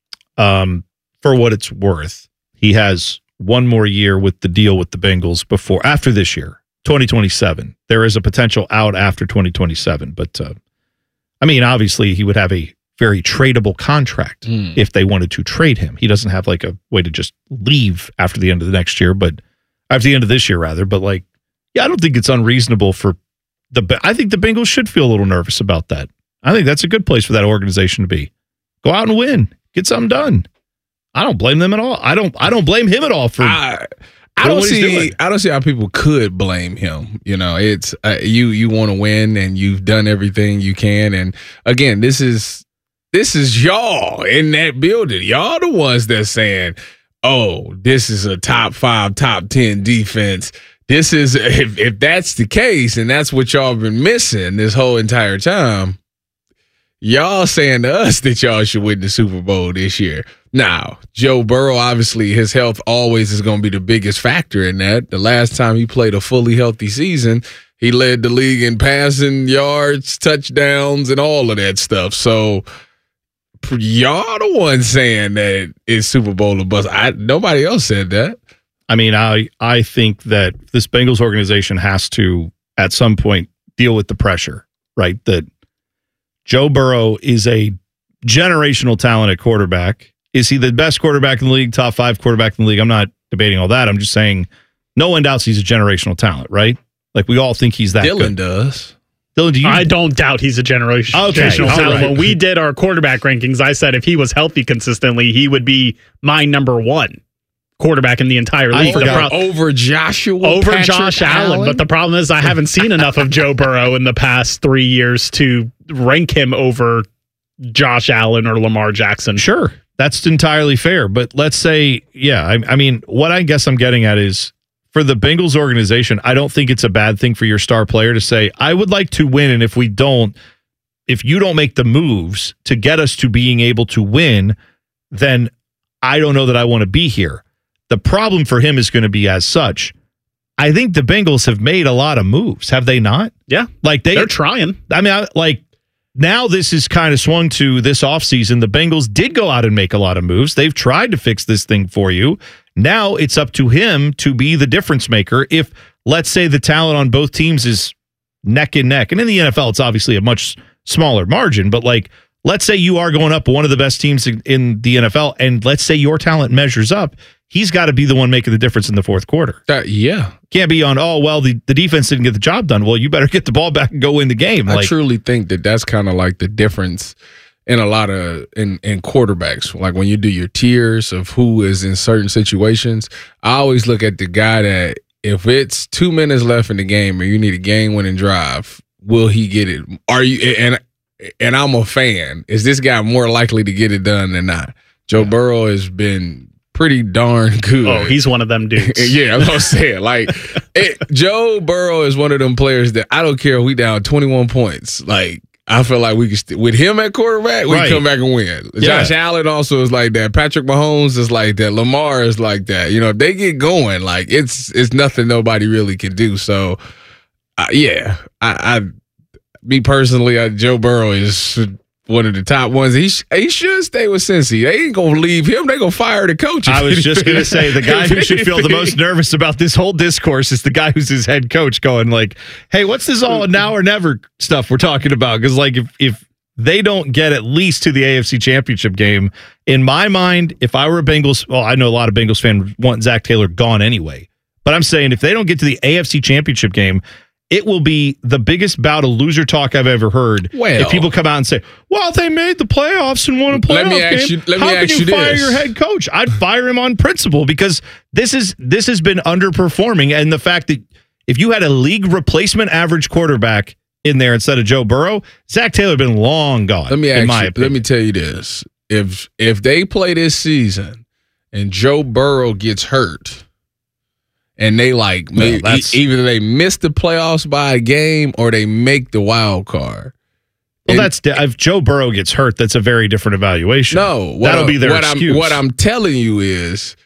Um, for what it's worth, he has one more year with the deal with the Bengals before after this year. twenty twenty-seven. There is a potential out after twenty twenty-seven, but uh, I mean, obviously, he would have a very tradable contract mm. if they wanted to trade him. He doesn't have like a way to just leave after the end of the next year, but after the end of this year, rather. But like, yeah, I don't think it's unreasonable for the. I think the Bengals should feel a little nervous about that. I think that's a good place for that organization to be. Go out and win, get something done. I don't blame them at all. I don't. I don't blame him at all for. I, I don't see. I don't see how people could blame him. You know, it's uh, you. You want to win, and you've done everything you can. And again, this is this is y'all in that building. Y'all the ones that's saying, "Oh, this is a top five, top ten defense." This is if if that's the case, and that's what y'all been missing this whole entire time. Y'all saying to us that y'all should win the Super Bowl this year. Now, Joe Burrow, obviously, his health always is going to be the biggest factor in that. The last time he played a fully healthy season, he led the league in passing yards, touchdowns, and all of that stuff. So, y'all the ones saying that it's Super Bowl or bust. I, nobody else said that. I mean, I I think that this Bengals organization has to, at some point, deal with the pressure, right? That Joe Burrow is a generational talent at quarterback. Is he the best quarterback in the league, top five quarterback in the league? I'm not debating all that. I'm just saying no one doubts he's a generational talent, right? Like we all think he's that Dylan good. does. Dylan, do you? I don't doubt he's a generation, okay, generational talent. right. When we did our quarterback rankings, I said if he was healthy consistently, he would be my number one quarterback in the entire league. Over, pro- over Joshua Over Patrick Josh Allen. Allen. But the problem is I haven't seen enough of Joe Burrow in the past three years to rank him over Josh Allen or Lamar Jackson. Sure. That's entirely fair. But let's say, yeah, I, I mean, what I guess I'm getting at is for the Bengals organization, I don't think it's a bad thing for your star player to say, I would like to win. And if we don't, if you don't make the moves to get us to being able to win, then I don't know that I want to be here. The problem for him is going to be as such. I think the Bengals have made a lot of moves, have they not? Yeah. Like they, they're trying. I mean, I, like now this is kind of swung to this offseason. The Bengals did go out and make a lot of moves. They've tried to fix this thing for you. Now it's up to him to be the difference maker. If, let's say, the talent on both teams is neck and neck, and in the N F L, it's obviously a much smaller margin, but like, let's say you are going up one of the best teams in the N F L, and let's say your talent measures up. He's got to be the one making the difference in the fourth quarter. Uh, yeah. Can't be on, oh, well, the, the defense didn't get the job done. Well, you better get the ball back and go win the game. I like, truly think that that's kind of like the difference in a lot of in, in quarterbacks. Like when you do your tiers of who is in certain situations, I always look at the guy that if it's two minutes left in the game and you need a game-winning drive, will he get it? Are you and and I'm a fan. Is this guy more likely to get it done than not? Joe yeah. Burrow has been pretty darn good. Oh, he's one of them dudes. Yeah, I'm saying. Like, it, Joe Burrow is one of them players that I don't care if we down twenty-one points. Like, I feel like we can, st- with him at quarterback, we right. can come back and win. Yeah. Josh Allen also is like that. Patrick Mahomes is like that. Lamar is like that. You know, if they get going, like, it's it's nothing nobody really can do. So, uh, yeah, I, I, me personally, I, Joe Burrow is one of the top ones. He sh- he should stay with Cincy. They ain't gonna leave him. They gonna fire the coach. I was just gonna say the guy who should feel the most nervous about this whole discourse is the guy who's his head coach, going like, "Hey, what's this all now or never stuff we're talking about?" Because like if if they don't get at least to the A F C Championship game, in my mind, if I were a Bengals, well, I know a lot of Bengals fans want Zach Taylor gone anyway, but I'm saying if they don't get to the A F C Championship game, it will be the biggest bout of loser talk I've ever heard. Well, if people come out and say, well, they made the playoffs and won a playoff let me ask game. You, let How me can ask you, you fire this. your head coach? I'd fire him on principle because this is this has been underperforming. And the fact that if you had a league replacement average quarterback in there instead of Joe Burrow, Zach Taylor had been long gone. Let me in ask my you, opinion. let me tell you this. If if they play this season and Joe Burrow gets hurt, and they like Well, maybe, that's- either they miss the playoffs by a game or they make the wild card. Well, And- that's if Joe Burrow gets hurt, that's a very different evaluation. No, what that'll I- be their what excuse. I'm, what I'm telling you is,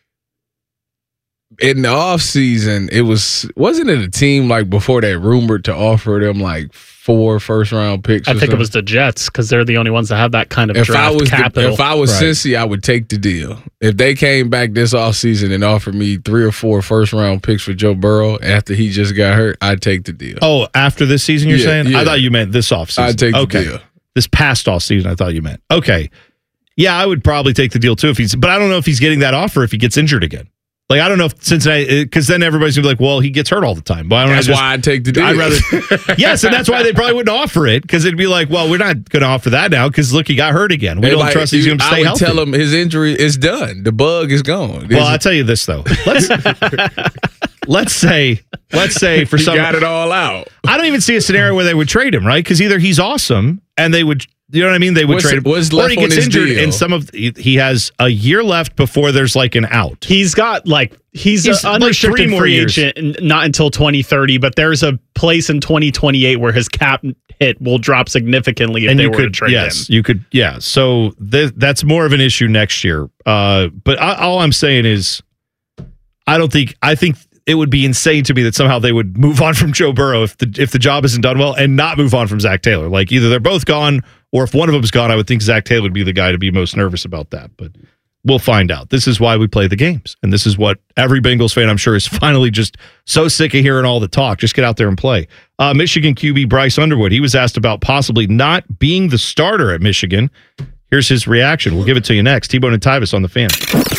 in the offseason, it was wasn't it a team like before they rumored to offer them like four first round picks? I or think it something? was the Jets because they're the only ones that have that kind of If draft I was the, capital. if I was Right. Cincy, I would take the deal. If they came back this offseason and offered me three or four first round picks for Joe Burrow after he just got hurt, I'd take the deal. Oh, after this season, you're Yeah, saying? yeah. I thought you meant this offseason. I'd take the okay. deal. This past offseason, I thought you meant. Okay. Yeah, I would probably take the deal too if he's, but I don't know if he's getting that offer if he gets injured again. Like, I don't know if Cincinnati, because then everybody's going to be like, well, he gets hurt all the time. But I don't That's know, why I'd take the deal. I'd rather. Yes, and that's why they probably wouldn't offer it because it'd be like, well, we're not going to offer that now because look, he got hurt again. We And don't like, trust he's going to I stay would healthy. tell him his injury is done. The bug is gone. Well, I'll tell you this though. Let's let's say let's say for He some got it all out. I don't even see a scenario where they would trade him, right? Because either he's awesome and they would, you know what I mean? They would What's- trade him, what's or left he on gets his injured, deal? and some of he, he has a year left before there's like an out. He's got like he's, He's an like unrestricted three more free years. agent, and not until twenty thirty. But there's a place in twenty twenty-eight where his cap hit will drop significantly if and they you were could, to trade yes, him. you could, yeah. So th- that's more of an issue next year. Uh, but I, all I'm saying is, I don't think I think it would be insane to me that somehow they would move on from Joe Burrow if the if the job isn't done well, and not move on from Zach Taylor. Like either they're both gone, or if one of them's gone, I would think Zach Taylor would be the guy to be most nervous about that. But we'll find out. This is why we play the games, and this is what every Bengals fan, I'm sure, is finally just so sick of hearing all the talk. Just get out there and play. Uh, Michigan Q B Bryce Underwood, he was asked about possibly not being the starter at Michigan. Here's his reaction. We'll give it to you next. T-Bone and Tyvis on the Fan.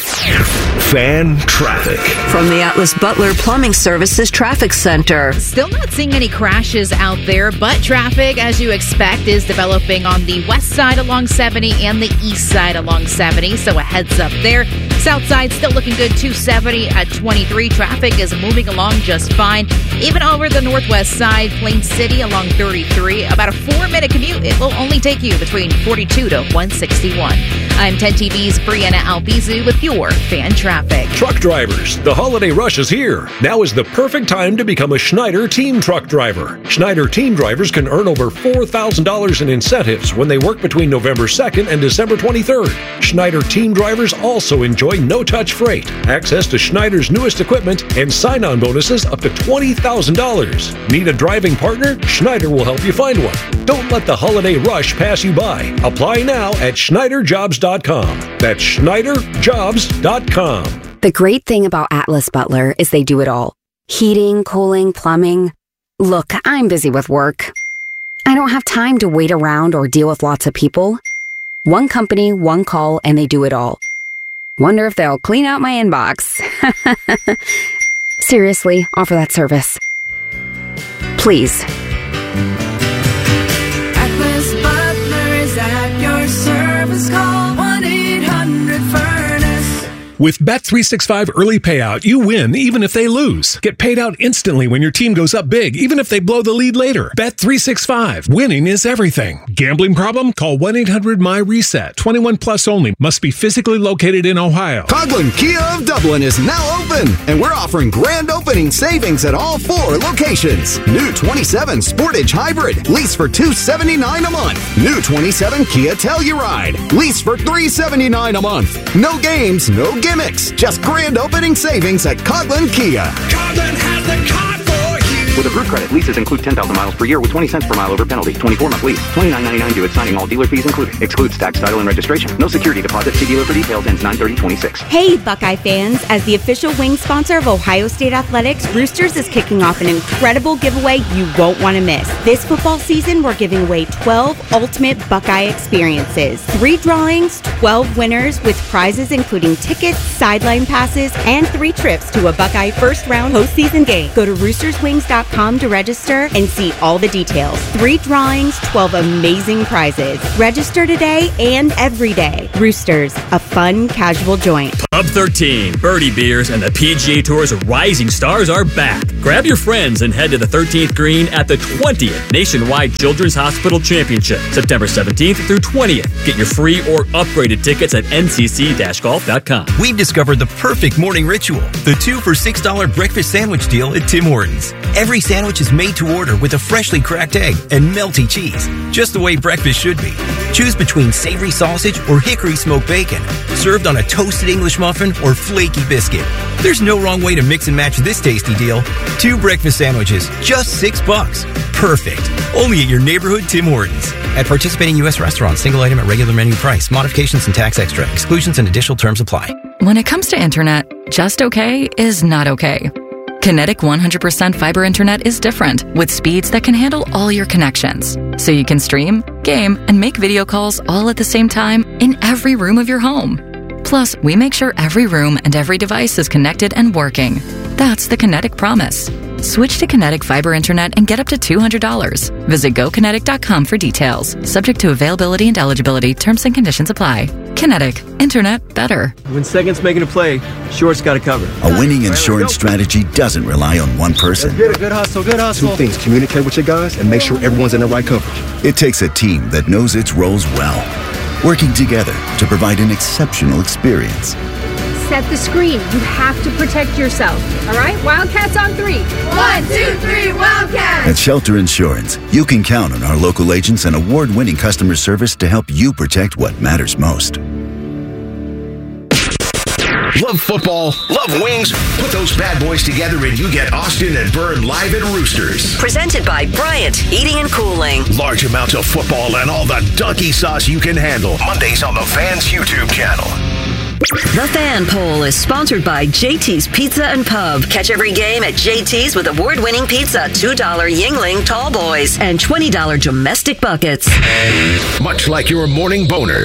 Fan traffic. From the Atlas Butler Plumbing Services Traffic Center. Still not seeing any crashes out there, but traffic, as you expect, is developing on the west side along seventy and the east side along seventy. So a heads up there. South side still looking good. two seventy at twenty-three. Traffic is moving along just fine. Even over the northwest side, Plain City along thirty-three. About a four-minute commute. It will only take you between forty-two to one sixty-one. I'm ten T V's Brianna Albizu with your Fan Traffic. Truck drivers, the holiday rush is here. Now is the perfect time to become a Schneider Team Truck Driver. Schneider Team Drivers can earn over four thousand dollars in incentives when they work between November second and December twenty-third. Schneider Team Drivers also enjoy no-touch freight, access to Schneider's newest equipment, and sign-on bonuses up to twenty thousand dollars. Need a driving partner? Schneider will help you find one. Don't let the holiday rush pass you by. Apply now at Schneider Jobs dot com. That's Schneider Jobs dot com. The great thing about Atlas Butler is they do it all. Heating, cooling, plumbing. Look, I'm busy with work. I don't have time to wait around or deal with lots of people. One company, one call, and they do it all. Wonder if they'll clean out my inbox. Seriously, offer that service. Please. Atlas Butler is at your service. Call one eight hundred furnace. With Bet three sixty-five Early Payout, you win even if they lose. Get paid out instantly when your team goes up big, even if they blow the lead later. Bet three sixty-five. Winning is everything. Gambling problem? Call one eight hundred my reset. twenty-one plus only. Must be physically located in Ohio. Coghlan Kia of Dublin is now open, and we're offering grand opening savings at all four locations. New twenty-seven Sportage Hybrid, lease for two hundred seventy-nine dollars a month. New twenty-seven Kia Telluride, lease for three hundred seventy-nine dollars a month. No games, no gimmicks, just grand opening savings at Coghlan Kia. Coghlan has the car for you. With approved credit, leases include ten thousand miles per year with twenty cents per mile over penalty. twenty-four month lease. twenty-nine ninety-nine due at signing, all dealer fees included. Excludes tax, title, and registration. No security deposit. See dealer for details. Ends nine thirty twenty-six. Hey, Buckeye fans. As the official wing sponsor of Ohio State Athletics, Roosters is kicking off an incredible giveaway you won't want to miss. This football season, we're giving away twelve ultimate Buckeye experiences. Three drawings, twelve winners with prizes including tickets, sideline passes, and three trips to a Buckeye first round postseason game. Go to roosters wings dot com to register and see all the details. Three drawings, twelve amazing prizes. Register today and every day. Roosters, a fun, casual joint. Pub thirteen, Birdie Beers, and the P G A Tour's rising stars are back. Grab your friends and head to the thirteenth green at the twentieth Nationwide Children's Hospital Championship, September seventeenth through twentieth. Get your free or upgraded tickets at N C C golf dot com. We've discovered the perfect morning ritual, the two for six dollars breakfast sandwich deal at Tim Hortons. Every sandwich is made to order with a freshly cracked egg and melty cheese, just the way breakfast should be. Choose between savory sausage or hickory smoked bacon, served on a toasted English muffin or flaky biscuit. There's no wrong way to mix and match this tasty deal. Two breakfast sandwiches, just six bucks. Perfect. Only at your neighborhood Tim Hortons. At participating U S restaurants, single item at regular menu price. Modifications and tax extra. Exclusions and additional terms apply. When it comes to internet, just okay is not okay. Kinetic one hundred percent fiber internet is different, with speeds that can handle all your connections. So you can stream, game, and make video calls all at the same time in every room of your home. Plus, we make sure every room and every device is connected and working. That's the Kinetic promise. Switch to Kinetic Fiber Internet and get up to two hundred dollars. Visit go kinetic dot com for details. Subject to availability and eligibility. Terms and conditions apply. Kinetic. Internet better. When second's making a play, short's got to cover. A winning insurance strategy doesn't rely on one person. Good, good hustle, good hustle. Two things. Communicate with your guys and make sure everyone's in the right coverage. It takes a team that knows its roles well, working together to provide an exceptional experience. Set the screen. You have to protect yourself. All right? Wildcats on three. One, two, three, Wildcats! At Shelter Insurance, you can count on our local agents and award-winning customer service to help you protect what matters most. Love football, love wings? Put those bad boys together and you get Austin and Byrne live at Roosters. Presented by Bryant Heating and Cooling. Large amounts of football and all the donkey sauce you can handle. Mondays on the Fans YouTube channel. The Fan Poll is sponsored by J T's Pizza and Pub. Catch every game at J T's with award-winning pizza, two dollars Yingling Tall Boys, and twenty dollars domestic buckets. Much like your morning boner,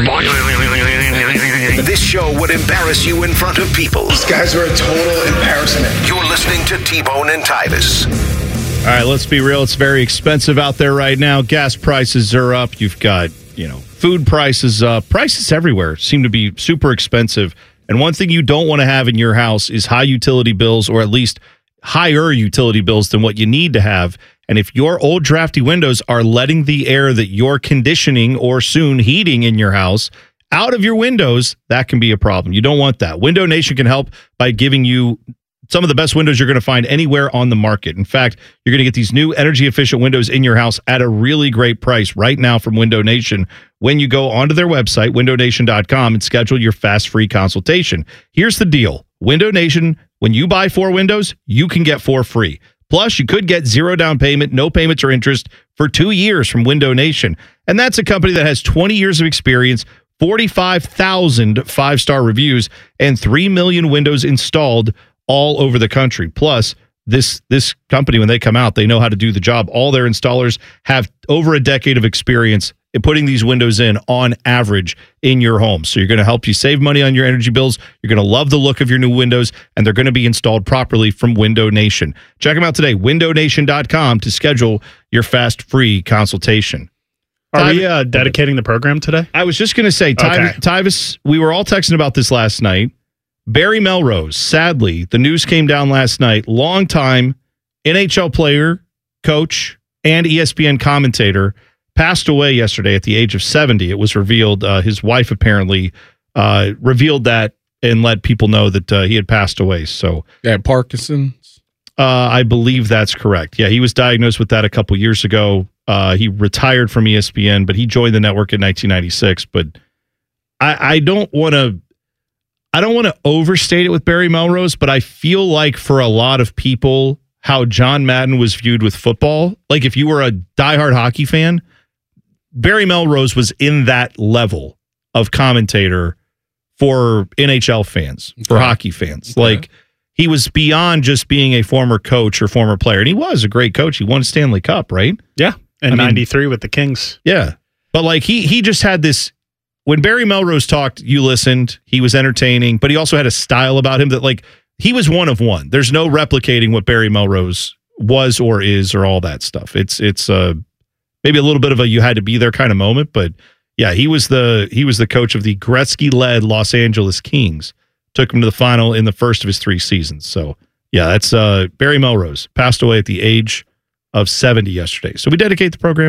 this show would embarrass you in front of people. These guys are a total embarrassment. You're listening to T-Bone and Tyvis. All right, let's be real. It's very expensive out there right now. Gas prices are up. You've got, you know, food prices up. Prices everywhere seem to be super expensive. And one thing you don't want to have in your house is high utility bills, or at least higher utility bills than what you need to have. And if your old drafty windows are letting the air that you're conditioning or soon heating in your house out of your windows, that can be a problem. You don't want that. Window Nation can help by giving you some of the best windows you're going to find anywhere on the market. In fact, you're going to get these new energy efficient windows in your house at a really great price right now from Window Nation when you go onto their website, window nation dot com, and schedule your fast free consultation. Here's the deal. Window Nation, when you buy four windows, you can get four free. Plus, you could get zero down payment, no payments or interest for two years from Window Nation. And that's a company that has twenty years of experience, forty-five thousand five-star reviews, and three million windows installed all over the country. Plus, this this company, when they come out, they know how to do the job. All their installers have over a decade of experience in putting these windows in on average in your home. So you're going to help you save money on your energy bills. You're going to love the look of your new windows, and they're going to be installed properly from Window Nation. Check them out today, window nation dot com, to schedule your fast free consultation. Are we uh, dedicating the program today? I was just going to say, Ty- okay. Tyvis, we were all texting about this last night. Barry Melrose, sadly, the news came down last night, longtime N H L player, coach, and E S P N commentator, passed away yesterday at the age of seventy. It was revealed, uh, his wife apparently uh, revealed that and let people know that uh, he had passed away. So, yeah, Parkinson's? Uh, I believe that's correct. Yeah, he was diagnosed with that a couple years ago. Uh, he retired from E S P N, but he joined the network in nineteen ninety-six. But I, I don't want to I don't want to overstate it with Barry Melrose, but I feel like for a lot of people, how John Madden was viewed with football. Like if you were a diehard hockey fan, Barry Melrose was in that level of commentator for N H L fans, for Okay. hockey fans. Okay. Like he was beyond just being a former coach or former player. And he was a great coach. He won a Stanley Cup, right? Yeah. In I mean- ninety-three with the Kings. Yeah. But like he he just had this, when Barry Melrose talked, you listened, he was entertaining, but he also had a style about him that like he was one of one. There's no replicating what Barry Melrose was or is or all that stuff. It's it's uh maybe a little bit of a you had to be there kind of moment, but yeah, he was the he was the coach of the Gretzky-led Los Angeles Kings. Took him to the final in the first of his three seasons. So yeah, that's uh Barry Melrose. Passed away at the age of seventy yesterday. So we dedicate the program